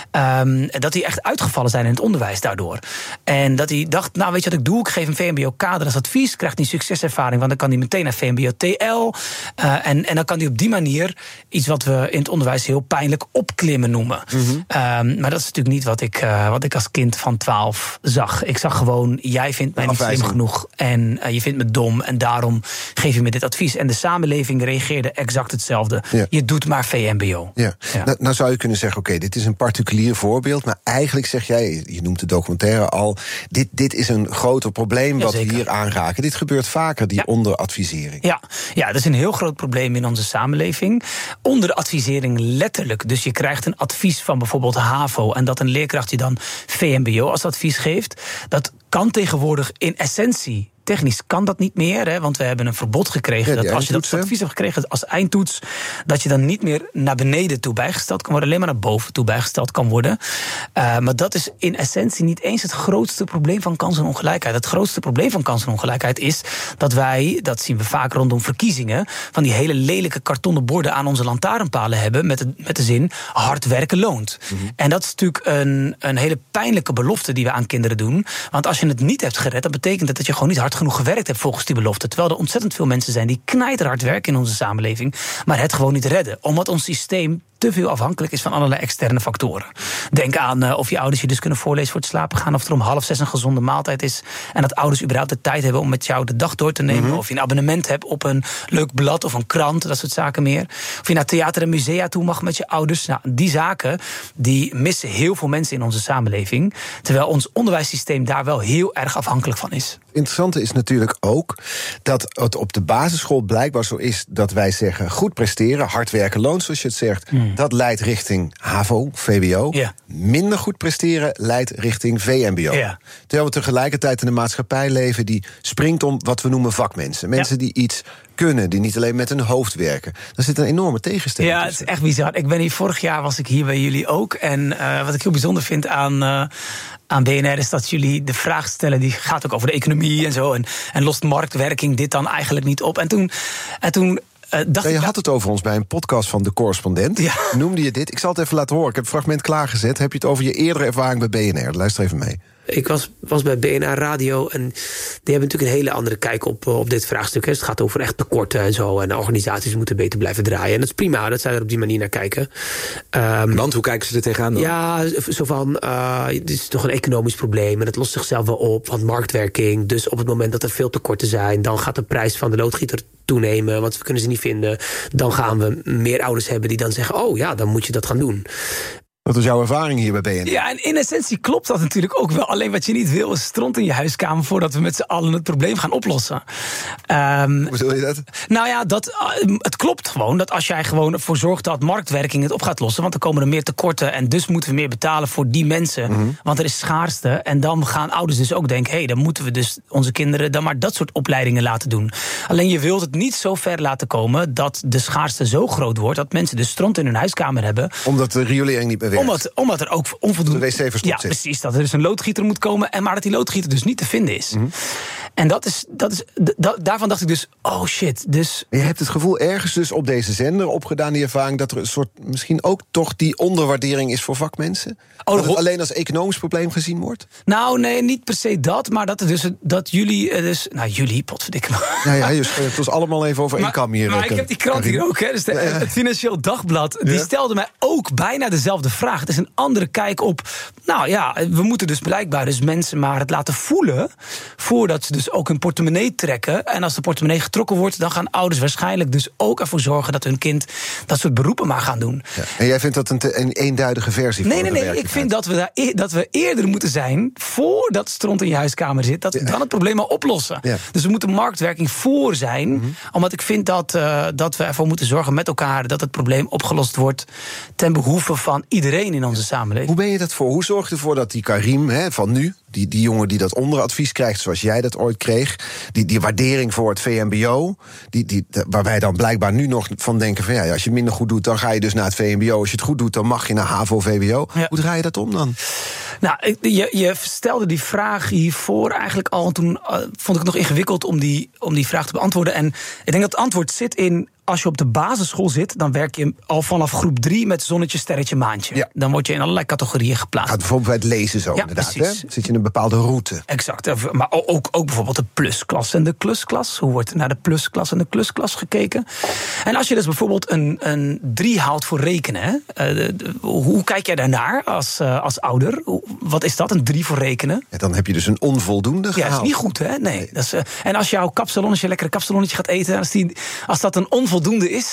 Um, dat die echt uitgevallen zijn in het onderwijs daardoor. En dat hij dacht, nou weet je wat ik doe? Ik geef een V M B O-kader als advies, krijgt hij succeservaring, want dan kan hij meteen naar V M B O T L. Uh, en, en dan kan hij op die manier iets wat we in het onderwijs heel pijnlijk opklimmen noemen. Mm-hmm. Um, maar dat is natuurlijk niet wat ik, uh, wat ik als kind van twaalf zag. Ik zag gewoon, jij vindt mij niet slim genoeg en uh, je vindt me dom en daarom geef je me dit advies. En de samenleving reageerde exact hetzelfde. Ja. Je doet maar V M B O. Ja. Ja. Nou, nou zou je kunnen zeggen, oké, okay, dit is een particulier voorbeeld, maar eigenlijk zeg jij, je noemt de documentaire al, dit, dit is een groter probleem wat we hier aanraken. Dit gebeurt vaker, die ja. onderadvisering. Ja. ja, dat is een heel groot probleem in onze samenleving. Onderadvisering letterlijk. Dus je krijgt een advies van bijvoorbeeld HAVO en dat een leerkracht je dan V M B O als advies geeft. Dat kan tegenwoordig in essentie. Technisch kan dat niet meer, hè, want we hebben een verbod gekregen. Ja, dat als je dat advies hebt gekregen als eindtoets, dat je dan niet meer naar beneden toe bijgesteld kan worden, alleen maar naar boven toe bijgesteld kan worden. Uh, maar dat is in essentie niet eens het grootste probleem van kansenongelijkheid. Het grootste probleem van kansenongelijkheid is dat wij, dat zien we vaak rondom verkiezingen, van die hele lelijke kartonnen borden aan onze lantaarnpalen hebben met de, met de zin hard werken loont. Mm-hmm. En dat is natuurlijk een, een hele pijnlijke belofte die we aan kinderen doen. Want als je het niet hebt gered, dan betekent het dat je gewoon niet hard genoeg gewerkt hebt volgens die belofte. Terwijl er ontzettend veel mensen zijn die knijterhard werken in onze samenleving, maar het gewoon niet redden. Omdat ons systeem te veel afhankelijk is van allerlei externe factoren. Denk aan uh, of je ouders je dus kunnen voorlezen voor het slapen gaan, of er om half zes een gezonde maaltijd is, en dat ouders überhaupt de tijd hebben om met jou de dag door te nemen, mm-hmm. of je een abonnement hebt op een leuk blad of een krant, dat soort zaken meer. Of je naar theater en musea toe mag met je ouders. Nou, die zaken, die missen heel veel mensen in onze samenleving, terwijl ons onderwijssysteem daar wel heel erg afhankelijk van is. Interessante is natuurlijk ook dat het op de basisschool blijkbaar zo is dat wij zeggen goed presteren, hard werken loont, zoals je het zegt. Mm. Dat leidt richting HAVO, V W O. Yeah. Minder goed presteren leidt richting V M B O. Yeah. Terwijl we tegelijkertijd in een maatschappij leven die springt om wat we noemen vakmensen. Mensen yeah. die iets kunnen, die niet alleen met hun hoofd werken. Daar zit een enorme tegenstelling Ja, tussen. Het is echt bizar. Ik ben hier, vorig jaar was ik hier bij jullie ook. En uh, wat ik heel bijzonder vind aan, uh, aan B N R is dat jullie de vraag stellen, die gaat ook over de economie en zo. En, en lost marktwerking dit dan eigenlijk niet op? En toen... En toen Uh, dacht ja, je ik, had het over ons bij een podcast van De Correspondent. Ja. Noemde je dit? Ik zal het even laten horen. Ik heb het fragment klaargezet. Heb je het over je eerdere ervaring bij B N R? Luister even mee. Ik was, was bij B N R Radio en die hebben natuurlijk een hele andere kijk op, op dit vraagstuk. Het gaat over echt tekorten en zo. En organisaties moeten beter blijven draaien. En dat is prima dat zij er op die manier naar kijken. Um, Want hoe kijken ze er tegenaan dan? Ja, zo van, uh, dit is toch een economisch probleem. En dat lost zichzelf wel op, want marktwerking. Dus op het moment dat er veel tekorten zijn, dan gaat de prijs van de loodgieter toenemen, want we kunnen ze niet vinden. Dan gaan we meer ouders hebben die dan zeggen, oh ja, dan moet je dat gaan doen. Wat was jouw ervaring hier bij B N R? Ja, en in essentie klopt dat natuurlijk ook wel. Alleen wat je niet wil is stront in je huiskamer voordat we met z'n allen het probleem gaan oplossen. Um, Hoe bedoel je dat? Nou ja, dat, uh, het klopt gewoon dat als jij gewoon ervoor zorgt dat marktwerking het op gaat lossen, want dan komen er meer tekorten en dus moeten we meer betalen voor die mensen, mm-hmm. want er is schaarste. En dan gaan ouders dus ook denken, hé, hey, dan moeten we dus onze kinderen dan maar dat soort opleidingen laten doen. Alleen je wilt het niet zo ver laten komen dat de schaarste zo groot wordt dat mensen dus stront in hun huiskamer hebben. Omdat de riolering niet meer werkt. Omdat, omdat er ook onvoldoende... De wc verstopt Ja, zit. precies. Dat er dus een loodgieter moet komen, en maar dat die loodgieter dus niet te vinden is. Mm-hmm. En dat is, dat is, da, daarvan dacht ik dus, oh shit. Dus... Je hebt het gevoel ergens dus op deze zender opgedaan, die ervaring, dat er een soort, misschien ook toch die onderwaardering is voor vakmensen? Oh, dat het alleen als economisch probleem gezien wordt? Nou, nee, niet per se dat, maar dat, er dus, dat jullie, dus, nou jullie, potverdikke me. Ja, ja, je het was allemaal even over één kam hier. Maar ik heb die krant hier ook, hè, dus de, ja. het Financieel Dagblad, die ja. stelde mij ook bijna dezelfde vraag. Het is een andere kijk op, nou ja, we moeten dus blijkbaar dus mensen maar het laten voelen, voordat ze dus ook hun portemonnee trekken. En als de portemonnee getrokken wordt, dan gaan ouders waarschijnlijk dus ook ervoor zorgen dat hun kind dat soort beroepen maar gaan doen. Ja. En jij vindt dat een, te, een eenduidige versie van Nee, nee, nee. Ik vind dat we, daar, dat we eerder moeten zijn, voordat stront in je huiskamer zit, dat we ja. dan het probleem al oplossen. Ja. Dus we moeten marktwerking voor zijn, mm-hmm. omdat ik vind dat, uh, dat we ervoor moeten zorgen met elkaar dat het probleem opgelost wordt ten behoeve van iedereen in onze samenleving. Hoe ben je dat voor? Hoe zorg je ervoor dat die Karim hè, van nu, die, die jongen die dat onderadvies krijgt, zoals jij dat ooit kreeg, die, die waardering voor het V M B O, die, die, waar wij dan blijkbaar nu nog van denken van ja, als je minder goed doet, dan ga je dus naar het V M B O. Als je het goed doet, dan mag je naar HAVO, V W O. Ja. Hoe draai je dat om dan? Nou, je, je stelde die vraag hiervoor eigenlijk al, en toen uh, vond ik het nog ingewikkeld om die, om die vraag te beantwoorden. En ik denk dat het antwoord zit in, als je op de basisschool zit, dan werk je al vanaf groep drie met zonnetje, sterretje, maantje. Ja. Dan word je in allerlei categorieën geplaatst. Gaat bijvoorbeeld bij het lezen zo, ja, inderdaad. Hè? Zit je in een bepaalde route. Exact. Maar ook, ook bijvoorbeeld de plusklas en de klusklas. Hoe wordt naar de plusklas en de klusklas gekeken? En als je dus bijvoorbeeld een, een drie houdt voor rekenen, hè? Uh, de, de, hoe kijk jij daarnaar als, uh, als ouder? Wat is dat, een drie voor rekenen? Ja, dan heb je dus een onvoldoende gehaald. Ja, dat is niet goed, hè? Nee. nee. Dat is, uh, en als jouw kapsalonnetje, lekkere kapsalonnetje gaat eten, als, die, als dat een onvoldoende is,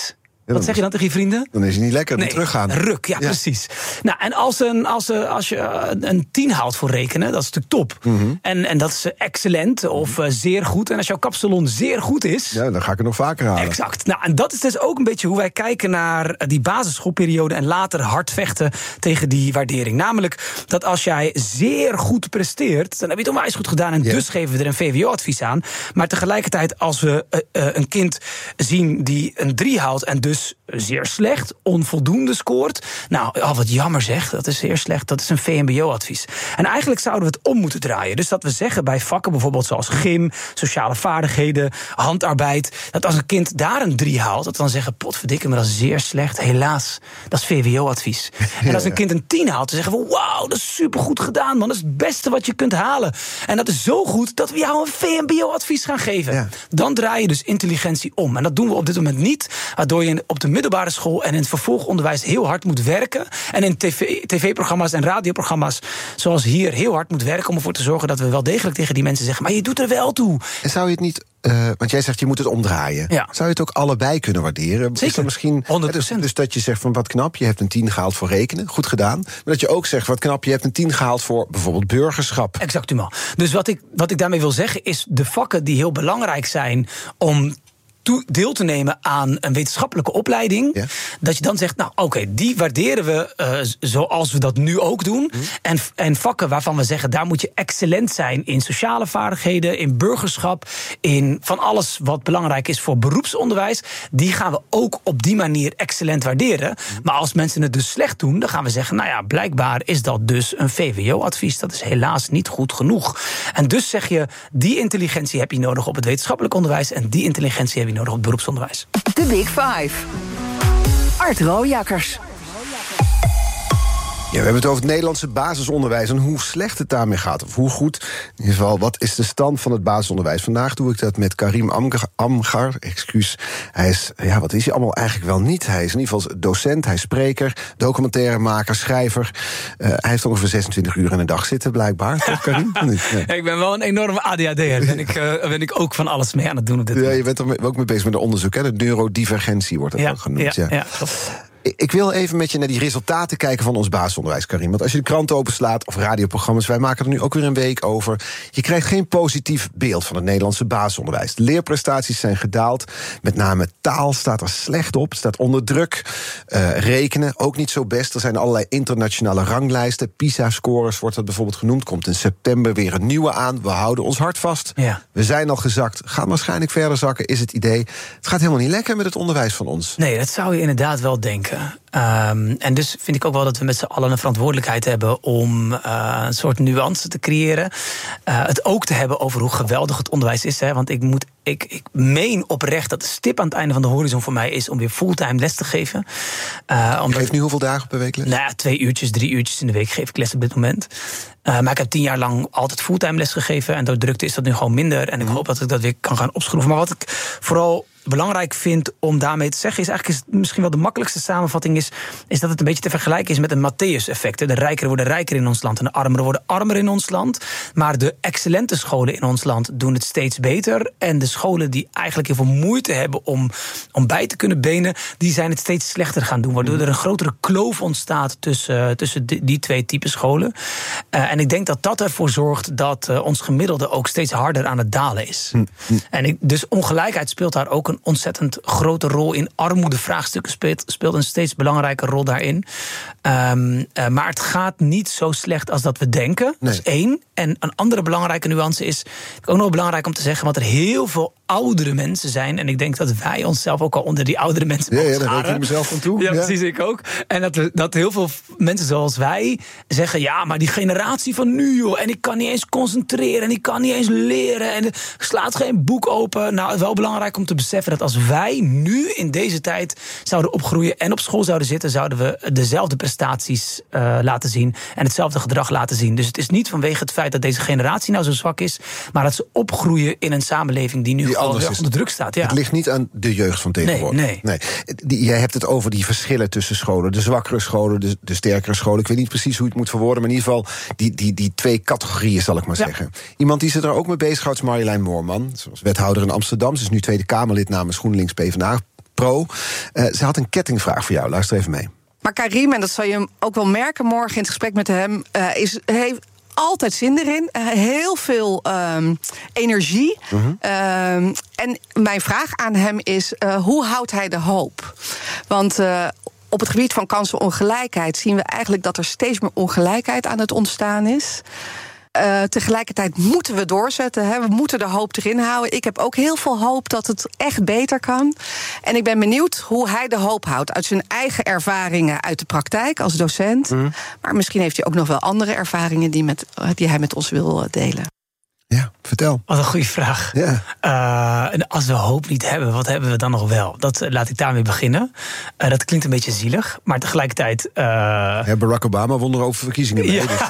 Wat dan zeg je dan tegen je vrienden? Dan is hij niet lekker, dan nee, teruggaan. Ruk, ja, ja, precies. Nou, en als, een, als, een, als je een tien haalt voor rekenen, dat is natuurlijk top. Mm-hmm. En, en dat is excellent of uh, zeer goed. En als jouw kapsalon zeer goed is... Ja, dan ga ik het nog vaker halen. Exact. Nou, en dat is dus ook een beetje hoe wij kijken naar die basisschoolperiode... en later hard vechten tegen die waardering. Namelijk dat als jij zeer goed presteert... dan heb je het onwijs goed gedaan en ja. dus geven we er een V W O-advies aan. Maar tegelijkertijd als we uh, uh, een kind zien die een drie haalt... en dus zeer slecht, onvoldoende scoort... nou, oh, wat jammer zeg, dat is zeer slecht. Dat is een V M B O-advies. En eigenlijk zouden we het om moeten draaien. Dus dat we zeggen bij vakken bijvoorbeeld zoals gym... sociale vaardigheden, handarbeid... dat als een kind daar een drie haalt... dat we dan zeggen, potverdikke me, dat is zeer slecht. Helaas, dat is V W O-advies. En als een kind een tien haalt, dan zeggen we... wauw, dat is supergoed gedaan, man. Dat is het beste wat je kunt halen. En dat is zo goed dat we jou een V M B O-advies gaan geven. Ja. Dan draai je dus intelligentie om. En dat doen we op dit moment niet... waardoor je op de middelbare school en in het vervolgonderwijs heel hard moet werken. En in tv-programma's en radioprogramma's zoals hier heel hard moet werken... om ervoor te zorgen dat we wel degelijk tegen die mensen zeggen... maar je doet er wel toe. En zou je het niet... Uh, want jij zegt, je moet het omdraaien. Ja. Zou je het ook allebei kunnen waarderen? Zeker, is er misschien, honderd procent. Dus, dus dat je zegt van wat knap, je hebt een tien gehaald voor rekenen. Goed gedaan. Maar dat je ook zegt, wat knap, je hebt een tien gehaald voor bijvoorbeeld burgerschap. Exactement. Dus wat ik, wat ik daarmee wil zeggen is... de vakken die heel belangrijk zijn om... deel te nemen aan een wetenschappelijke opleiding... Ja. dat je dan zegt, nou oké, okay, die waarderen we uh, zoals we dat nu ook doen. Mm. En, en vakken waarvan we zeggen, daar moet je excellent zijn... in sociale vaardigheden, in burgerschap... in van alles wat belangrijk is voor beroepsonderwijs... die gaan we ook op die manier excellent waarderen. Mm. Maar als mensen het dus slecht doen, dan gaan we zeggen... nou ja, blijkbaar is dat dus een V W O-advies. Dat is helaas niet goed genoeg. En dus zeg je, die intelligentie heb je nodig op het wetenschappelijk onderwijs... en die intelligentie heb je nodig op het beroepsonderwijs. De Big Five. Art Rooijakkers. Ja, we hebben het over het Nederlandse basisonderwijs... en hoe slecht het daarmee gaat, of hoe goed. In ieder geval, wat is de stand van het basisonderwijs? Vandaag doe ik dat met Karim Amgar. Amgar excuus. Hij is, ja, wat is hij allemaal eigenlijk wel niet? Hij is in ieder geval docent, hij is spreker... documentairemaker, schrijver. Uh, hij heeft ongeveer zesentwintig uur in een dag zitten, blijkbaar. Toch, Karim? Ja. Ik ben wel een enorme A D H D'er. Ben ik, uh, ben ik ook van alles mee aan het doen op dit moment. Ja, je bent er ook mee bezig met een onderzoek, hè? De neurodivergentie wordt dat ja, ook genoemd. Ja, ja. ja. Ik wil even met je naar die resultaten kijken van ons basisonderwijs, Karim. Want als je de krant openslaat of radioprogramma's... wij maken er nu ook weer een week over... je krijgt geen positief beeld van het Nederlandse basisonderwijs. De leerprestaties zijn gedaald. Met name taal staat er slecht op, staat onder druk. Uh, rekenen, ook niet zo best. Er zijn allerlei internationale ranglijsten. PISA-scores wordt dat bijvoorbeeld genoemd. Komt in september weer een nieuwe aan. We houden ons hart vast. Ja. We zijn al gezakt. Gaan waarschijnlijk verder zakken, is het idee. Het gaat helemaal niet lekker met het onderwijs van ons. Nee, dat zou je inderdaad wel denken. Um, en dus vind ik ook wel dat we met z'n allen een verantwoordelijkheid hebben... om uh, een soort nuance te creëren. Uh, het ook te hebben over hoe geweldig het onderwijs is. Hè, want ik, moet, ik, ik meen oprecht dat de stip aan het einde van de horizon voor mij is... om weer fulltime les te geven. Uh, omdat, je geeft nu hoeveel dagen per week les? Nou ja, twee uurtjes, drie uurtjes in de week geef ik les op dit moment. Uh, maar ik heb tien jaar lang altijd fulltime les gegeven... en door drukte is dat nu gewoon minder. En ik hoop dat ik dat weer kan gaan opschroeven. Maar wat ik vooral belangrijk vind om daarmee te zeggen... is eigenlijk is misschien wel de makkelijkste samenvatting... Is, is dat het een beetje te vergelijken is met een Matthäus-effect. De rijkeren worden rijker in ons land en de armeren worden armer in ons land. Maar de excellente scholen in ons land doen het steeds beter. En de scholen die eigenlijk heel veel moeite hebben om, om bij te kunnen benen... die zijn het steeds slechter gaan doen. Waardoor er een grotere kloof ontstaat tussen, tussen die, die twee typen scholen. Uh, en ik denk dat dat ervoor zorgt dat uh, ons gemiddelde ook steeds harder aan het dalen is. Hm. Hm. En ik, dus ongelijkheid speelt daar ook een ontzettend grote rol in. Armoedevraagstukken speelt, speelt een steeds belangrijke rol daarin. Um, uh, maar het gaat niet zo slecht als dat we denken. Nee. Dat is één. En een andere belangrijke nuance is... ook nog belangrijk om te zeggen... want er heel veel oudere mensen zijn... en ik denk dat wij onszelf ook al onder die oudere mensen... Ja, ja daar reken ik mezelf van toe. Ja, ja, precies, ik ook. En dat, we, dat heel veel mensen zoals wij zeggen... ja, maar die generatie van nu, joh... en ik kan niet eens concentreren en ik kan niet eens leren... en er slaat geen boek open. Nou, het is wel belangrijk om te beseffen... dat als wij nu in deze tijd zouden opgroeien... en op school zouden zitten... zouden we dezelfde prestaties uh, laten zien... en hetzelfde gedrag laten zien. Dus het is niet vanwege het feit dat deze generatie nou zo zwak is... maar dat ze opgroeien in een samenleving die nu die gewoon weer onder druk staat. Ja. Het ligt niet aan de jeugd van tegenwoordig. Nee, nee. nee. Die, jij hebt het over die verschillen tussen scholen. De zwakkere scholen, de, de sterkere scholen. Ik weet niet precies hoe je het moet verwoorden... maar in ieder geval die, die, die twee categorieën, zal ik maar ja. zeggen. Iemand die zich er ook mee bezighoudt is Marjolein Moorman. Zoals wethouder in Amsterdam. Ze is nu Tweede Kamerlid namens GroenLinks PvdA. pro. Uh, ze had een kettingvraag voor jou. Luister even mee. Maar Karim, en dat zal je ook wel merken morgen in het gesprek met hem, uh, is, heeft altijd zin erin. Uh, heel veel um, energie. Mm-hmm. Um, en mijn vraag aan hem is, uh, hoe houdt hij de hoop? Want Uh, op het gebied van kansenongelijkheid zien we eigenlijk dat er steeds meer ongelijkheid aan het ontstaan is. Uh, tegelijkertijd moeten we doorzetten. Hè. We moeten de hoop erin houden. Ik heb ook heel veel hoop dat het echt beter kan. En ik ben benieuwd hoe hij de hoop houdt uit zijn eigen ervaringen uit de praktijk als docent. Mm. Maar misschien heeft hij ook nog wel andere ervaringen die, met, die hij met ons wil delen. Ja, vertel. Wat een goede vraag. Ja. Uh, en als we hoop niet hebben, wat hebben we dan nog wel? Dat uh, laat ik daarmee beginnen. Uh, dat klinkt een beetje zielig, maar tegelijkertijd Uh... Ja, Barack Obama won er over verkiezingen mee. Ja. Dus.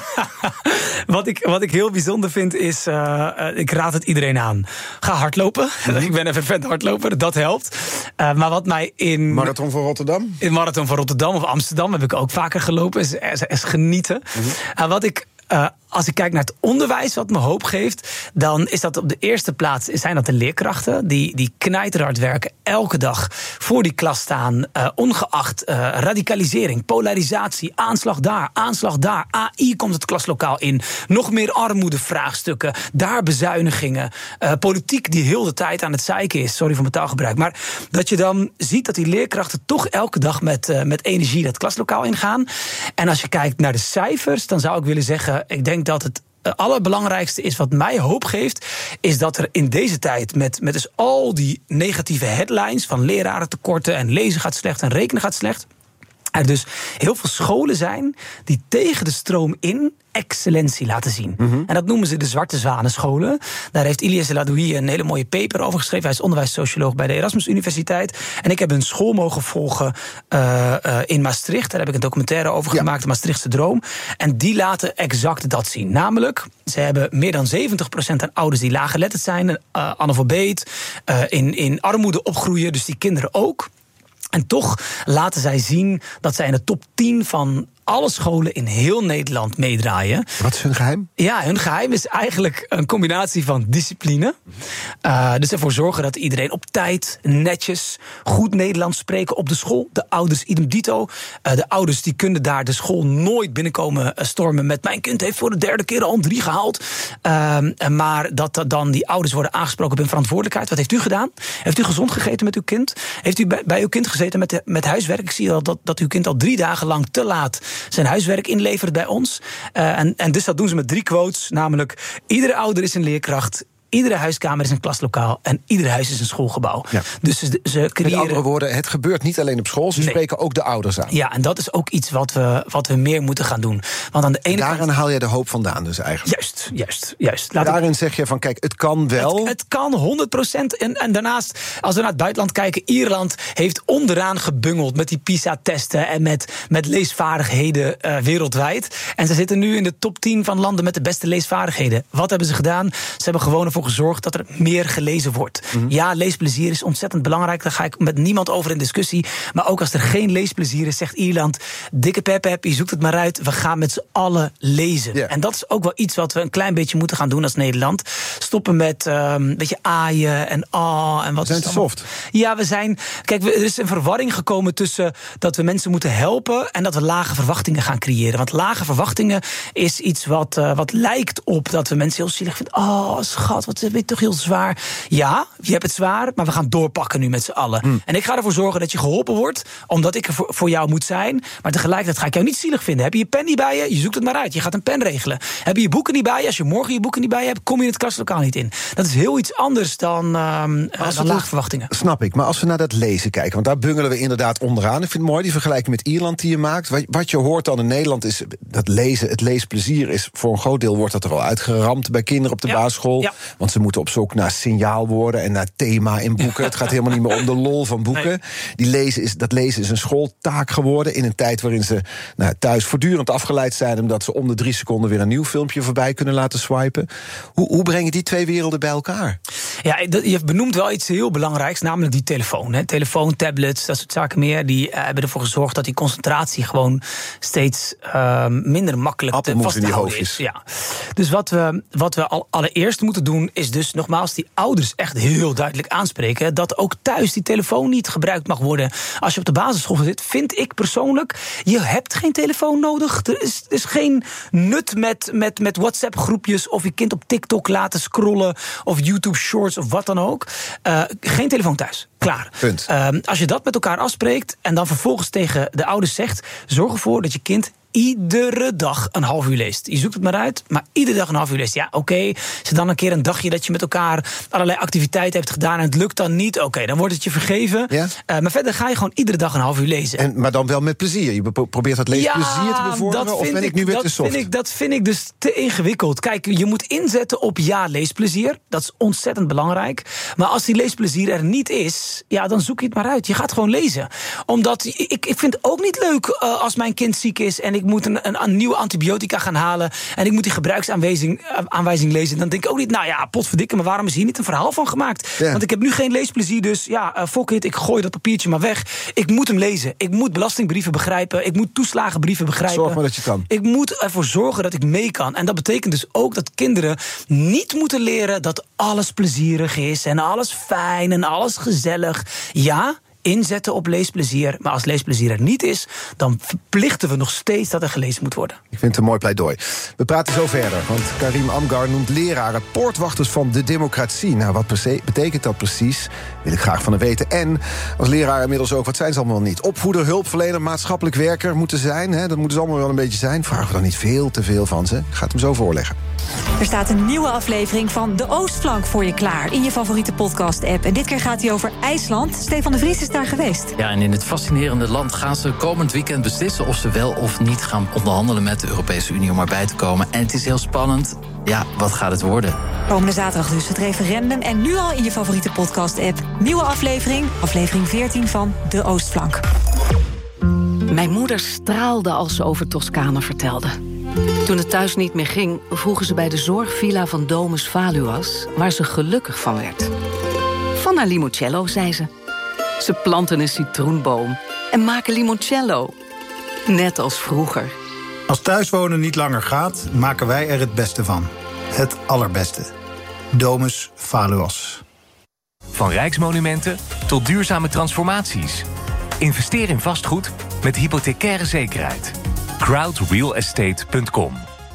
wat, ik, wat ik heel bijzonder vind is, uh, uh, ik raad het iedereen aan. Ga hardlopen. Mm-hmm. Ik ben een fervent hardloper, dat helpt. Uh, maar wat mij in Marathon van Rotterdam? In Marathon van Rotterdam of Amsterdam heb ik ook vaker gelopen. Is, is, is genieten. Mm-hmm. Uh, wat ik Uh, als ik kijk naar het onderwijs wat me hoop geeft, dan is dat op de eerste plaats zijn dat de leerkrachten die, die knijterhard werken, elke dag voor die klas staan, uh, ongeacht uh, radicalisering, polarisatie, aanslag daar, aanslag daar, A I komt het klaslokaal in, nog meer armoedevraagstukken, daar bezuinigingen, uh, politiek die heel de tijd aan het zeiken is, sorry voor mijn taalgebruik, maar dat je dan ziet dat die leerkrachten toch elke dag met, uh, met energie dat klaslokaal ingaan. En als je kijkt naar de cijfers, dan zou ik willen zeggen, ik denk dat het allerbelangrijkste is wat mij hoop geeft, is dat er in deze tijd met, met dus al die negatieve headlines van lerarentekorten en lezen gaat slecht en rekenen gaat slecht, er dus heel veel scholen zijn die tegen de stroom in excellentie laten zien. Mm-hmm. En dat noemen ze de Zwarte Zwanenscholen. Daar heeft Ilyes Eladouhi een hele mooie paper over geschreven. Hij is onderwijssocioloog bij de Erasmus Universiteit. En ik heb een school mogen volgen uh, uh, in Maastricht. Daar heb ik een documentaire over ja. gemaakt, de Maastrichtse Droom. En die laten exact dat zien. Namelijk, ze hebben meer dan zeventig procent aan ouders die laaggeletterd zijn, uh, analfabeet, uh, in, in armoede opgroeien, dus die kinderen ook. En toch laten zij zien dat zij in de top tien van alle scholen in heel Nederland meedraaien. Wat is hun geheim? Ja, hun geheim is eigenlijk een combinatie van discipline. Uh, dus ervoor zorgen dat iedereen op tijd, netjes, goed Nederlands spreken op de school. De ouders idem dito. Uh, de ouders die kunnen daar de school nooit binnenkomen stormen met mijn kind heeft voor de derde keer al een drie gehaald. Uh, maar dat dan die ouders worden aangesproken op hun verantwoordelijkheid. Wat heeft u gedaan? Heeft u gezond gegeten met uw kind? Heeft u bij, bij uw kind gezeten met, de, met huiswerk? Ik zie al dat, dat uw kind al drie dagen lang te laat zijn huiswerk inlevert bij ons. Uh, en, en dus dat doen ze met drie quotes. Namelijk, iedere ouder is een leerkracht, iedere huiskamer is een klaslokaal en ieder huis is een schoolgebouw. Ja. Dus ze, ze creëren... Met andere woorden, het gebeurt niet alleen op school, ze nee. spreken ook de ouders aan. Ja, en dat is ook iets wat we, wat we meer moeten gaan doen. Want aan de ene Daarin kant... haal je de hoop vandaan dus eigenlijk. Juist, juist, juist. Laat Daarin ik... zeg je van, kijk, het kan wel. Het, het kan honderd procent. En, en daarnaast, als we naar het buitenland kijken, Ierland heeft onderaan gebungeld met die PISA-testen en met, met leesvaardigheden uh, wereldwijd. En ze zitten nu in de top tien van landen met de beste leesvaardigheden. Wat hebben ze gedaan? Ze hebben gewoon ervoor gezorgd dat er meer gelezen wordt. Mm-hmm. Ja, leesplezier is ontzettend belangrijk. Daar ga ik met niemand over in discussie. Maar ook als er geen leesplezier is, zegt Ierland, dikke pep, pep, je zoekt het maar uit. We gaan met z'n allen lezen. Yeah. En dat is ook wel iets wat we een klein beetje moeten gaan doen als Nederland. Stoppen met um, een beetje aaien en ah. En wat we zijn te soft. Ja, we zijn... Kijk, er is een verwarring gekomen tussen dat we mensen moeten helpen en dat we lage verwachtingen gaan creëren. Want lage verwachtingen is iets wat, uh, wat lijkt op dat we mensen heel zielig vinden. Oh, schat, wat ben je toch heel zwaar. Ja, je hebt het zwaar, maar we gaan doorpakken nu met z'n allen. Mm. En ik ga ervoor zorgen dat je geholpen wordt, omdat ik er voor, voor jou moet zijn. Maar tegelijkertijd ga ik jou niet zielig vinden. Heb je je pen niet bij je? Je zoekt het maar uit. Je gaat een pen regelen. Heb je je boeken niet bij je? Als je morgen je boeken niet bij je hebt, kom je in het klaslokaal niet in. Dat is heel iets anders dan, um, dan lage verwachtingen. Snap ik. Maar als we naar dat lezen kijken, want daar bungelen we inderdaad onderaan. Ik vind het mooi, die vergelijking met Ierland die je maakt. Wat je hoort dan in Nederland is dat lezen, het leesplezier is voor een groot deel wordt dat er al uitgeramd bij kinderen op de ja. basisschool. Ja. Want ze moeten op zoek naar signaalwoorden en naar thema in boeken. Het gaat helemaal niet meer om de lol van boeken. Nee. Die lezen is, dat lezen is een schooltaak geworden in een tijd waarin ze nou, thuis voortdurend afgeleid zijn omdat ze om de drie seconden weer een nieuw filmpje voorbij kunnen laten swipen. Hoe, hoe breng je die twee werelden bij elkaar? Ja, je benoemt wel iets heel belangrijks, namelijk die telefoon. Hè. Telefoon, tablets, dat soort zaken meer. Die uh, hebben ervoor gezorgd dat die concentratie gewoon steeds uh, minder makkelijk te vasthouden is. Ja. Dus wat we, wat we al allereerst moeten doen doen is dus nogmaals die ouders echt heel duidelijk aanspreken dat ook thuis die telefoon niet gebruikt mag worden. Als je op de basisschool zit, vind ik persoonlijk, je hebt geen telefoon nodig. Er is, er is geen nut met, met, met WhatsApp-groepjes of je kind op TikTok laten scrollen of YouTube Shorts of wat dan ook. Uh, geen telefoon thuis. Klaar. Punt. Uh, als je dat met elkaar afspreekt en dan vervolgens tegen de ouders zegt, zorg ervoor dat je kind iedere dag een half uur leest. Je zoekt het maar uit, maar iedere dag een half uur leest. Ja, oké, okay. Is er dan een keer een dagje dat je met elkaar allerlei activiteiten hebt gedaan en het lukt dan niet? Oké, okay, dan wordt het je vergeven. Ja? Uh, maar verder ga je gewoon iedere dag een half uur lezen. En, maar dan wel met plezier. Je probeert dat leesplezier ja, te bevorderen, of ben ik, ik nu weer te soft? Vind ik, dat vind ik dus te ingewikkeld. Kijk, je moet inzetten op ja, leesplezier. Dat is ontzettend belangrijk. Maar als die leesplezier er niet is, ja, dan zoek je het maar uit. Je gaat gewoon lezen. Omdat, ik, ik vind het ook niet leuk uh, als mijn kind ziek is en ik moet een, een, een nieuwe antibiotica gaan halen en ik moet die gebruiksaanwijzing uh, aanwijzing lezen. Dan denk ik ook niet, nou ja, potverdikke, maar waarom is hier niet een verhaal van gemaakt? Ja. Want ik heb nu geen leesplezier, dus ja, uh, fuck it, ik gooi dat papiertje maar weg. Ik moet hem lezen. Ik moet belastingbrieven begrijpen. Ik moet toeslagenbrieven begrijpen. Zorg maar dat je kan. Ik moet ervoor zorgen dat ik mee kan. En dat betekent dus ook dat kinderen niet moeten leren dat alles plezierig is en alles fijn en alles gezellig. Ja, inzetten op leesplezier. Maar als leesplezier er niet is, dan verplichten we nog steeds dat er gelezen moet worden. Ik vind het een mooi pleidooi. We praten zo verder, want Karim Amgar noemt leraren poortwachters van de democratie. Nou, wat betekent dat precies? Wil ik graag van hem weten. En als leraar inmiddels ook, wat zijn ze allemaal niet? Opvoeder, hulpverlener, maatschappelijk werker moeten zijn. Hè? Dat moeten ze allemaal wel een beetje zijn. Vragen we dan niet veel te veel van ze? Ik ga het hem zo voorleggen. Er staat een nieuwe aflevering van De Oostflank voor je klaar in je favoriete podcast-app. En dit keer gaat hij over IJsland. Stefan de Vries is daar geweest. Ja, en in het fascinerende land gaan ze komend weekend beslissen of ze wel of niet gaan onderhandelen met de Europese Unie om erbij te komen. En het is heel spannend. Ja, wat gaat het worden? Komende zaterdag dus het referendum. En nu al in je favoriete podcast-app. Nieuwe aflevering, aflevering veertien van De Oostflank. Mijn moeder straalde als ze over Toscane vertelde. Toen het thuis niet meer ging, vroegen ze bij de zorgvilla van Domus Valuas, waar ze gelukkig van werd. Van haar limoncello, zei ze. Ze planten een citroenboom en maken limoncello. Net als vroeger. Als thuiswonen niet langer gaat, maken wij er het beste van. Het allerbeste. Domus Valuas. Van rijksmonumenten tot duurzame transformaties. Investeer in vastgoed met hypothecaire zekerheid. crowd real estate punt com.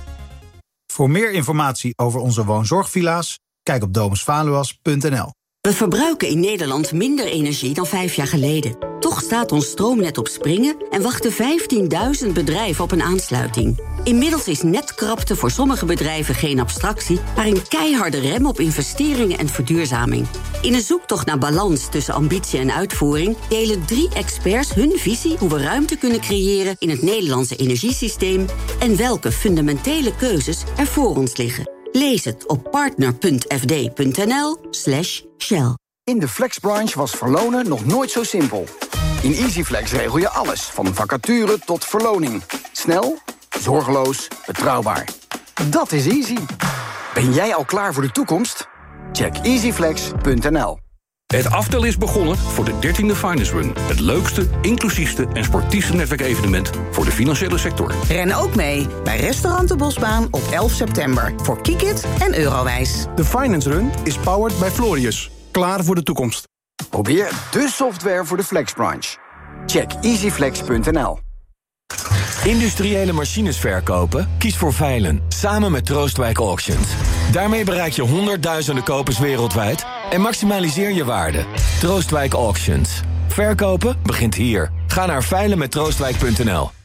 Voor meer informatie over onze woonzorgvilla's, kijk op domus valuas punt n l. We verbruiken in Nederland minder energie dan vijf jaar geleden. Toch staat ons stroomnet op springen en wachten vijftienduizend bedrijven op een aansluiting. Inmiddels is netkrapte voor sommige bedrijven geen abstractie, maar een keiharde rem op investeringen en verduurzaming. In een zoektocht naar balans tussen ambitie en uitvoering delen drie experts hun visie hoe we ruimte kunnen creëren in het Nederlandse energiesysteem en welke fundamentele keuzes er voor ons liggen. Lees het op partner punt f d punt n l slash shell. In de flexbranche was verlonen nog nooit zo simpel. In EasyFlex regel je alles, van vacature tot verloning. Snel, zorgeloos, betrouwbaar. Dat is easy. Ben jij al klaar voor de toekomst? Check easyflex punt n l. Het aftel is begonnen voor de dertiende Finance Run. Het leukste, inclusiefste en sportiefste netwerkevenement voor de financiële sector. Ren ook mee bij Restaurant de Bosbaan op elf september. Voor Kikit en Eurowijs. De Finance Run is powered by Florius. Klaar voor de toekomst. Probeer de software voor de flexbranche. Check easyflex punt n l. Industriële machines verkopen? Kies voor Veilen, samen met Troostwijk Auctions. Daarmee bereik je honderdduizenden kopers wereldwijd en maximaliseer je waarde. Troostwijk Auctions. Verkopen begint hier. Ga naar veilen met troostwijk punt n l.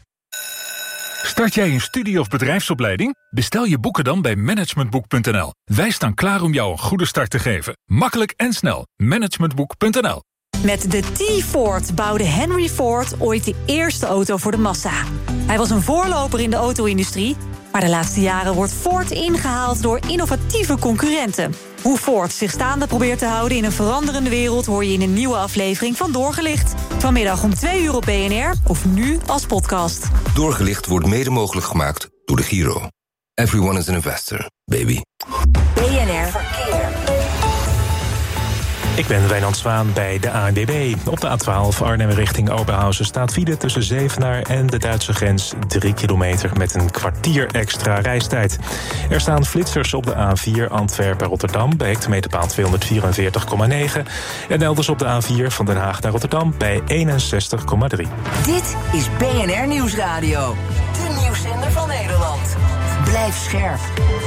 Start jij een studie- of bedrijfsopleiding? Bestel je boeken dan bij managementboek punt n l. Wij staan klaar om jou een goede start te geven. Makkelijk en snel. managementboek punt n l. Met de T-Ford bouwde Henry Ford ooit de eerste auto voor de massa. Hij was een voorloper in de auto-industrie, maar de laatste jaren wordt Ford ingehaald door innovatieve concurrenten. Hoe Ford zich staande probeert te houden in een veranderende wereld hoor je in een nieuwe aflevering van Doorgelicht. Vanmiddag om twee uur op B N R of nu als podcast. Doorgelicht wordt mede mogelijk gemaakt door de Giro. Everyone is an investor, baby. B N R Verkeer. Ik ben Wijnand Zwaan bij de A N W B. Op de A twaalf Arnhem richting Oberhausen staat file tussen Zevenaar en de Duitse grens. Drie kilometer met een kwartier extra reistijd. Er staan flitsers op de A vier Antwerpen-Rotterdam bij hectometerpaal tweehonderdvierenveertig komma negen. En elders op de A vier van Den Haag naar Rotterdam bij eenenzestig komma drie. Dit is B N R Nieuwsradio. De nieuwszender van Nederland. Blijf scherp.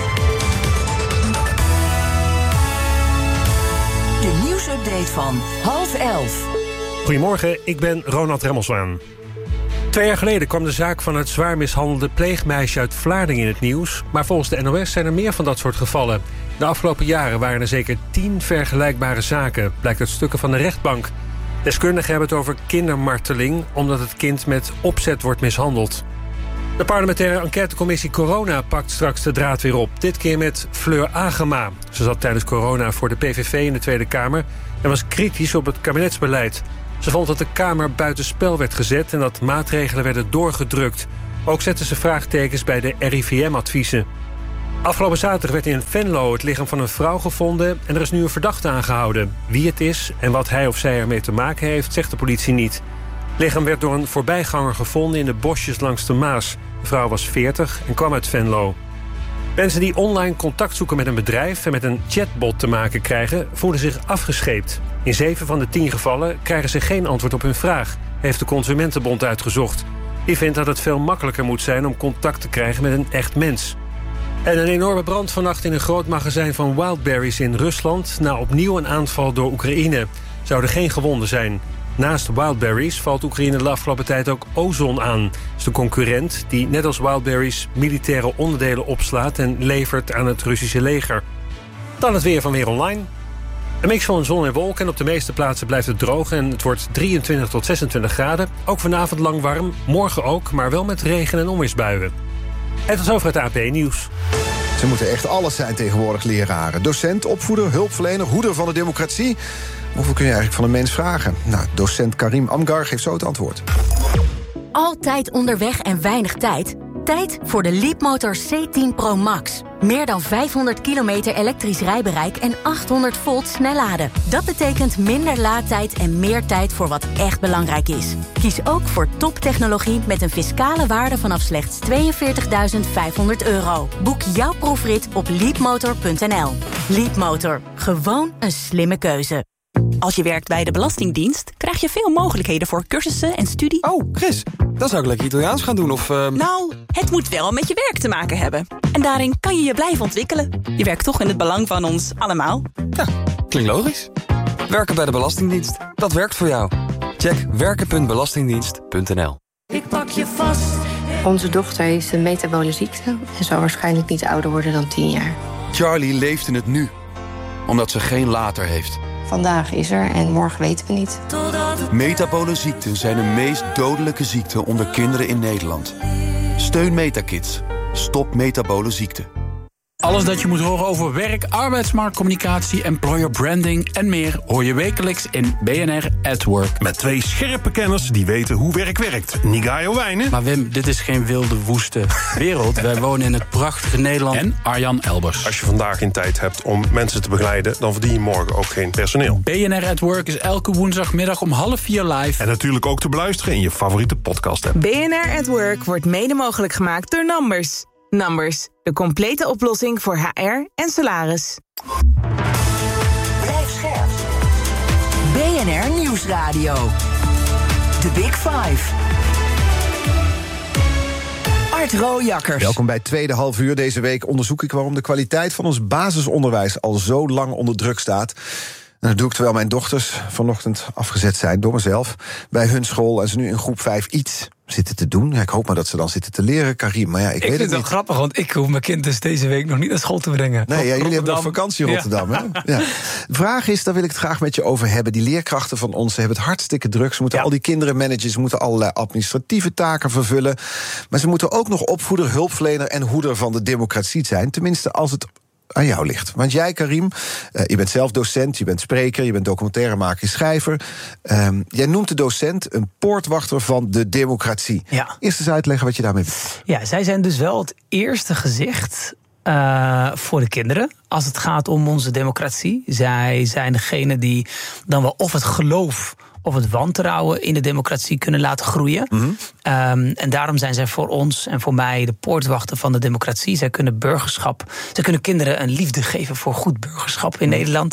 De nieuwsupdate van half elf. Goedemorgen, ik ben Ronald Remmelswaan. Twee jaar geleden kwam de zaak van het zwaar mishandelde pleegmeisje uit Vlaardingen in het nieuws. Maar volgens de N O S zijn er meer van dat soort gevallen. De afgelopen jaren waren er zeker tien vergelijkbare zaken, blijkt uit stukken van de rechtbank. Deskundigen hebben het over kindermarteling, omdat het kind met opzet wordt mishandeld. De parlementaire enquêtecommissie Corona pakt straks de draad weer op. Dit keer met Fleur Agema. Ze zat tijdens corona voor de P V V in de Tweede Kamer en was kritisch op het kabinetsbeleid. Ze vond dat de Kamer buitenspel werd gezet en dat maatregelen werden doorgedrukt. Ook zette ze vraagtekens bij de R I V M-adviezen. Afgelopen zaterdag werd in Venlo het lichaam van een vrouw gevonden en er is nu een verdachte aangehouden. Wie het is en wat hij of zij ermee te maken heeft, zegt de politie niet. Het lichaam werd door een voorbijganger gevonden in de bosjes langs de Maas. De vrouw was veertig en kwam uit Venlo. Mensen die online contact zoeken met een bedrijf en met een chatbot te maken krijgen, voelen zich afgescheept. In zeven van de tien gevallen krijgen ze geen antwoord op hun vraag, heeft de Consumentenbond uitgezocht. Die vindt dat het veel makkelijker moet zijn om contact te krijgen met een echt mens. En een enorme brand vannacht in een groot magazijn van Wildberries in Rusland, na opnieuw een aanval door Oekraïne. Zouden geen gewonden zijn. Naast Wildberries valt Oekraïne de afgelopen tijd ook Ozon aan. Dat is de concurrent die net als Wildberries militaire onderdelen opslaat en levert aan het Russische leger. Dan het weer van Weer Online. Een mix van zon en wolken en op de meeste plaatsen blijft het droog en het wordt drieëntwintig tot zesentwintig graden. Ook vanavond lang warm, morgen ook, maar wel met regen- en onweersbuien. En tot zover het A P Nieuws. Ze moeten echt alles zijn tegenwoordig, leraren. Docent, opvoeder, hulpverlener, hoeder van de democratie. Hoeveel kun je eigenlijk van een mens vragen? Nou, docent Karim Amgar geeft zo het antwoord. Altijd onderweg en weinig tijd? Tijd voor de Leapmotor C tien Pro Max. Meer dan vijfhonderd kilometer elektrisch rijbereik en achthonderd volt snelladen. Dat betekent minder laadtijd en meer tijd voor wat echt belangrijk is. Kies ook voor toptechnologie met een fiscale waarde vanaf slechts tweeënveertigduizend vijfhonderd euro. Boek jouw proefrit op leapmotor punt n l. Leapmotor. Gewoon een slimme keuze. Als je werkt bij de Belastingdienst, krijg je veel mogelijkheden voor cursussen en studie. Oh, Chris, dan zou ik lekker Italiaans gaan doen of... Uh... Nou, het moet wel met je werk te maken hebben. En daarin kan je je blijven ontwikkelen. Je werkt toch in het belang van ons allemaal. Ja, klinkt logisch. Werken bij de Belastingdienst, dat werkt voor jou. Check werken punt belastingdienst punt n l. Ik pak je vast. Onze dochter heeft een metabole ziekte en zal waarschijnlijk niet ouder worden dan tien jaar. Charlie leeft in het nu, omdat ze geen later heeft. Vandaag is er en morgen weten we niet. Metabole ziekten zijn de meest dodelijke ziekte onder kinderen in Nederland. Steun Metakids. Stop metabole ziekte. Alles dat je moet horen over werk, arbeidsmarktcommunicatie, employer branding en meer hoor je wekelijks in B N R at Work. Met twee scherpe kenners die weten hoe werk werkt. Nigayo Wijnen. Maar Wim, dit is geen wilde woeste wereld. Wij wonen in het prachtige Nederland. En Arjan Elbers. Als je vandaag geen tijd hebt om mensen te begeleiden, dan verdien je morgen ook geen personeel. B N R at Work is elke woensdagmiddag om half vier live. En natuurlijk ook te beluisteren in je favoriete podcast app. B N R at Work wordt mede mogelijk gemaakt door Numbers. Numbers, de complete oplossing voor H R en salaris. Blijf scherp. B N R Nieuwsradio. The Big Five. Art Rooijakkers. Welkom bij het tweede half uur. Deze week onderzoek ik waarom de kwaliteit van ons basisonderwijs al zo lang onder druk staat. En dat doe ik terwijl mijn dochters vanochtend afgezet zijn door mezelf bij hun school en ze nu in groep vijf iets zitten te doen. Ja, ik hoop maar dat ze dan zitten te leren, Karim. Maar ja, ik, ik weet het niet. Ik vind het wel grappig, want ik hoef mijn kind dus deze week nog niet naar school te brengen. Nee, ja, jullie hebben nog vakantie in Rotterdam. Ja. Hè? Ja. De vraag is, daar wil ik het graag met je over hebben. Die leerkrachten van ons hebben het hartstikke druk. Ze moeten ja. al die kinderen managen, ze moeten allerlei administratieve taken vervullen. Maar ze moeten ook nog opvoeder, hulpverlener en hoeder van de democratie zijn. Tenminste, als het aan jou ligt. Want jij, Karim, uh, je bent zelf docent, je bent spreker, je bent documentairemaker, schrijver. Um, jij noemt de docent een poortwachter van de democratie. Ja. Eerst eens uitleggen wat je daarmee bedoelt. Ja, zij zijn dus wel het eerste gezicht uh, voor de kinderen als het gaat om onze democratie. Zij zijn degene die dan wel of het geloof of het wantrouwen in de democratie kunnen laten groeien. Mm-hmm. Um, en daarom zijn zij voor ons en voor mij de poortwachten van de democratie. Zij kunnen burgerschap, zij kunnen kinderen een liefde geven voor goed burgerschap in mm-hmm. Nederland.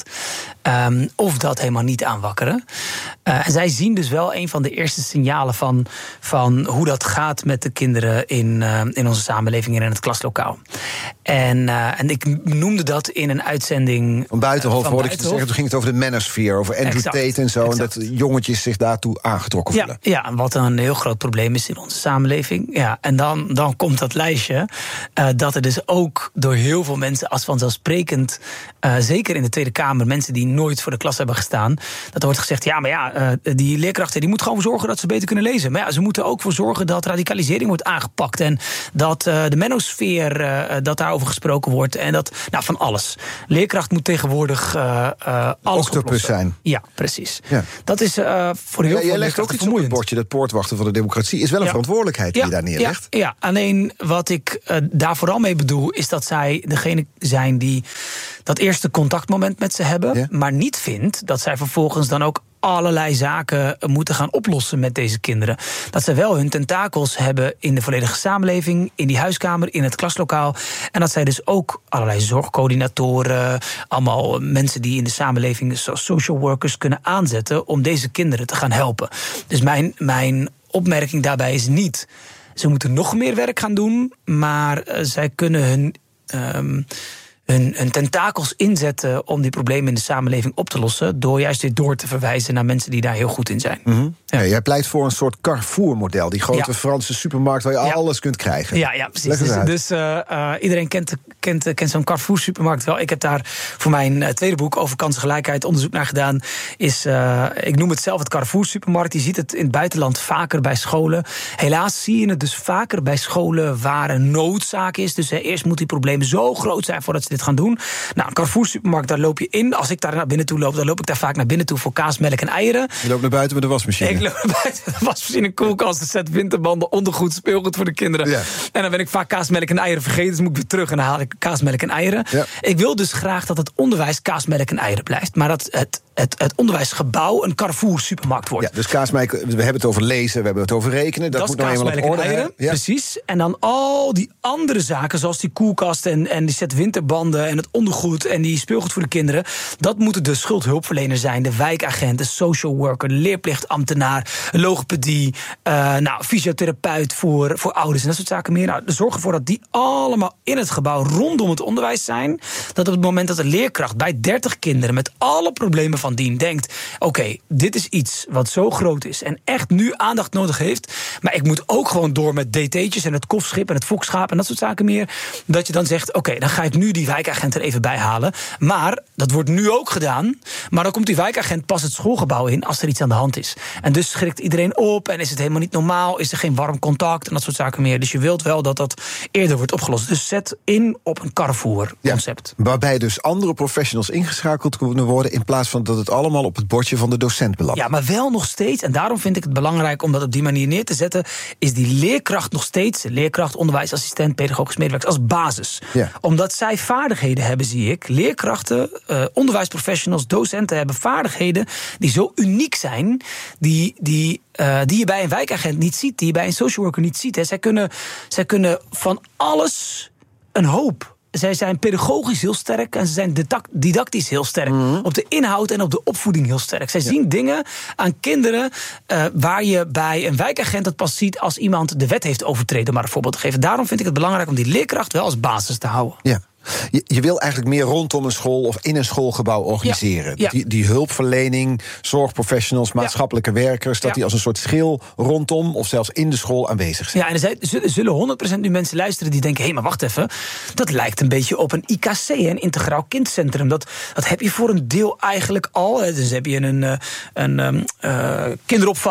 Um, of dat helemaal niet aanwakkeren. Uh, en zij zien dus wel een van de eerste signalen van, van hoe dat gaat met de kinderen in, uh, in onze samenleving en in het klaslokaal. En, uh, en ik noemde dat in een uitzending van Buitenhof, uh, van hoorde ik te zeggen. Toen ging het over de manosphere, over Andrew exact, Tate en zo. Exact. En dat jongetjes zich daartoe aangetrokken voelen. Ja, ja, wat een heel groot probleem is in onze samenleving. Ja, en dan, dan komt dat lijstje uh, dat er dus ook door heel veel mensen als vanzelfsprekend, uh, zeker in de Tweede Kamer, mensen die nooit voor de klas hebben gestaan, dat er wordt gezegd, ja, maar ja, uh, die leerkrachten die moeten gewoon voor zorgen dat ze beter kunnen lezen. Maar ja, ze moeten ook voor zorgen dat radicalisering wordt aangepakt en dat uh, de menosfeer, uh, dat daarover gesproken wordt en dat, nou, van alles. Leerkracht moet tegenwoordig uh, uh, alles octopus zijn. Ja, precies. Ja. Dat is uh, voor heel ja, veel jij legt ook iets op het bordje, dat poortwachten van de democratie is wel een ja. verantwoordelijkheid die ja. je daar neerlegt. Ja, ja. Alleen wat ik uh, daar vooral mee bedoel is dat zij degene zijn die dat eerste contactmoment met ze hebben, ja. maar niet vindt dat zij vervolgens dan ook allerlei zaken moeten gaan oplossen met deze kinderen. Dat zij wel hun tentakels hebben in de volledige samenleving, in die huiskamer, in het klaslokaal. En dat zij dus ook allerlei zorgcoördinatoren, allemaal mensen die in de samenleving, zoals social workers, kunnen aanzetten om deze kinderen te gaan helpen. Dus mijn, mijn opmerking daarbij is niet, ze moeten nog meer werk gaan doen, maar uh, zij kunnen hun Um, Hun, hun tentakels inzetten om die problemen in de samenleving op te lossen, door juist weer door te verwijzen naar mensen die daar heel goed in zijn. Mm-hmm. Ja. Ja, jij pleit voor een soort Carrefour-model, die grote ja. Franse supermarkt waar je ja. alles kunt krijgen. Ja, ja precies. Dus, dus uh, uh, iedereen kent, kent, kent zo'n Carrefour-supermarkt wel. Ik heb daar voor mijn uh, tweede boek over kansengelijkheid onderzoek naar gedaan. Is, uh, ik noem het zelf het Carrefour-supermarkt. Je ziet het in het buitenland vaker bij scholen. Helaas zie je het dus vaker bij scholen waar een noodzaak is. Dus uh, eerst moeten die problemen zo groot zijn voordat ze dit gaan doen. Nou, een Carrefour-supermarkt, daar loop je in. Als ik daar naar binnen toe loop, dan loop ik daar vaak naar binnen toe voor kaas, melk en eieren. Je loopt naar buiten met de wasmachine. Ik loop naar buiten met de wasmachine, een koelkast, een set winterbanden, ondergoed, speelgoed voor de kinderen. Ja. En dan ben ik vaak kaas, melk en eieren vergeten, dus moet ik weer terug en dan haal ik kaas, melk en eieren. Ja. Ik wil dus graag dat het onderwijs kaas, melk en eieren blijft. Maar dat het, het, het onderwijsgebouw een Carrefour-supermarkt wordt. Ja, dus kaas, melk, we hebben het over lezen, we hebben het over rekenen. Dat, dat moet nou eenmaal op orde. Eieren, ja. Precies. En dan al die andere zaken, zoals die koelkast en, en die set winterbanden en het ondergoed en die speelgoed voor de kinderen, dat moeten de schuldhulpverlener zijn, de wijkagent, de social worker, de leerplichtambtenaar, logopedie, uh, nou, fysiotherapeut voor, voor ouders en dat soort zaken meer. Nou, zorg ervoor dat die allemaal in het gebouw rondom het onderwijs zijn, dat op het moment dat de leerkracht bij dertig kinderen met alle problemen van dien denkt, oké, okay, dit is iets wat zo groot is en echt nu aandacht nodig heeft, maar ik moet ook gewoon door met D T'tjes en het kofschip en het fokschaap en dat soort zaken meer, dat je dan zegt, oké, okay, dan ga ik nu die wijkagent er even bij halen. Maar dat wordt nu ook gedaan. Maar dan komt die wijkagent pas het schoolgebouw in als er iets aan de hand is. En dus schrikt iedereen op en is het helemaal niet normaal, is er geen warm contact en dat soort zaken meer. Dus je wilt wel dat dat eerder wordt opgelost. Dus zet in op een Carrefour-concept. Ja, waarbij dus andere professionals ingeschakeld kunnen worden in plaats van dat het allemaal op het bordje van de docent belandt. Ja, maar wel nog steeds, en daarom vind ik het belangrijk om dat op die manier neer te zetten, is die leerkracht nog steeds, leerkracht, onderwijsassistent, pedagogisch medewerker, als basis. Ja. Omdat zij vaardigheden hebben, zie ik. Leerkrachten, uh, onderwijsprofessionals, docenten hebben vaardigheden die zo uniek zijn, die, die, uh, die je bij een wijkagent niet ziet, die je bij een social worker niet ziet. Hè. Zij kunnen, zij kunnen van alles een hoop. Zij zijn pedagogisch heel sterk en ze zijn didactisch heel sterk. Mm-hmm. Op de inhoud en op de opvoeding heel sterk. Zij ja. zien dingen aan kinderen uh, waar je bij een wijkagent het pas ziet als iemand de wet heeft overtreden, maar een voorbeeld te geven. Daarom vind ik het belangrijk om die leerkracht wel als basis te houden. Ja. Je, je wil eigenlijk meer rondom een school of in een schoolgebouw organiseren. Ja, ja. Die, die hulpverlening, zorgprofessionals, maatschappelijke ja. werkers, dat ja. die als een soort schil rondom of zelfs in de school aanwezig zijn. Ja, en er zijn, zullen honderd procent nu mensen luisteren die denken, hé, hey, maar wacht even, dat lijkt een beetje op een I K C, een integraal kindcentrum. Dat, dat heb je voor een deel eigenlijk al. Dus heb je een, een, een uh, kinderopvang,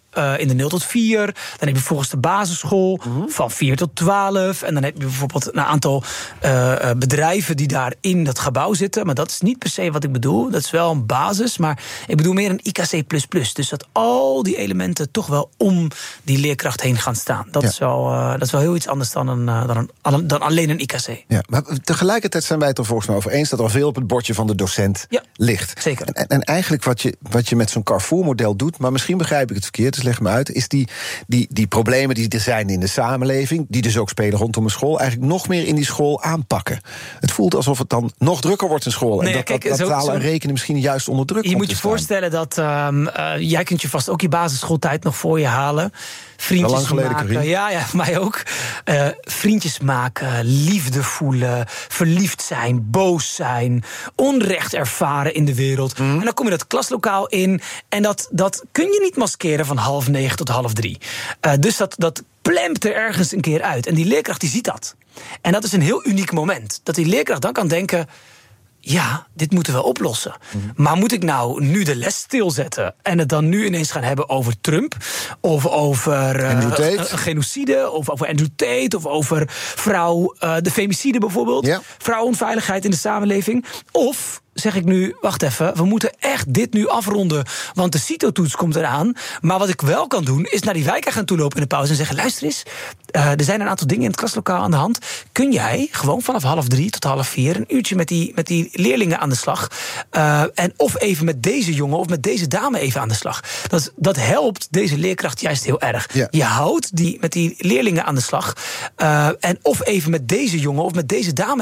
Uh, in de nul tot vier. Dan heb je vervolgens de basisschool mm-hmm. van vier tot twaalf. En dan heb je bijvoorbeeld een aantal uh, bedrijven die daar in dat gebouw zitten. Maar dat is niet per se wat ik bedoel. Dat is wel een basis. Maar ik bedoel meer een I K C plus plus. Dus dat al die elementen toch wel om die leerkracht heen gaan staan. Dat, ja. is, wel, uh, dat is wel heel iets anders dan, een, uh, dan, een, dan alleen een I K C. Ja, maar tegelijkertijd zijn wij het er volgens mij over eens dat er veel op het bordje van de docent ja, ligt. Zeker. En, en eigenlijk wat je, wat je met zo'n Carrefour-model doet, maar misschien begrijp ik het verkeerd, dus leg me uit, is die, die, die problemen die er zijn in de samenleving, die dus ook spelen rondom een school, eigenlijk nog meer in die school aanpakken. Het voelt alsof het dan nog drukker wordt in school. Nee, en dat, kijk, dat, dat talen en rekenen misschien juist onder druk. Je moet je voorstellen dat um, uh, jij kunt je vast ook je basisschooltijd nog voor je halen. Vriendjes lang geleden, maken, Karin. ja, ja, mij ook. Uh, vriendjes maken, liefde voelen, verliefd zijn, boos zijn, onrecht ervaren in de wereld. Mm. En dan kom je dat klaslokaal in en dat, dat kun je niet maskeren van half negen tot half drie. Uh, dus dat, dat plempt er ergens een keer uit. En die leerkracht die ziet dat. En dat is een heel uniek moment. Dat die leerkracht dan kan denken, ja, dit moeten we oplossen. Mm-hmm. Maar moet ik nou nu de les stilzetten en het dan nu ineens gaan hebben over Trump, of over uh, een, een genocide, of over Andrew Tate, of over vrouw, uh, de femicide bijvoorbeeld, ja. vrouwenveiligheid in de samenleving, of zeg ik nu, wacht even, we moeten echt dit nu afronden, want de CITO-toets komt eraan. Maar wat ik wel kan doen, is naar die wijkagent toe lopen in de pauze en zeggen, luister eens, uh, er zijn een aantal dingen in het klaslokaal aan de hand. Kun jij gewoon vanaf half drie tot half vier een uurtje met die, met die leerlingen aan de slag? Uh, en of even met deze jongen of met deze dame even aan de slag. Dat, dat helpt deze leerkracht juist heel erg. Ja. Je houdt die met die leerlingen aan de slag. Uh, en of even met deze jongen of met deze dame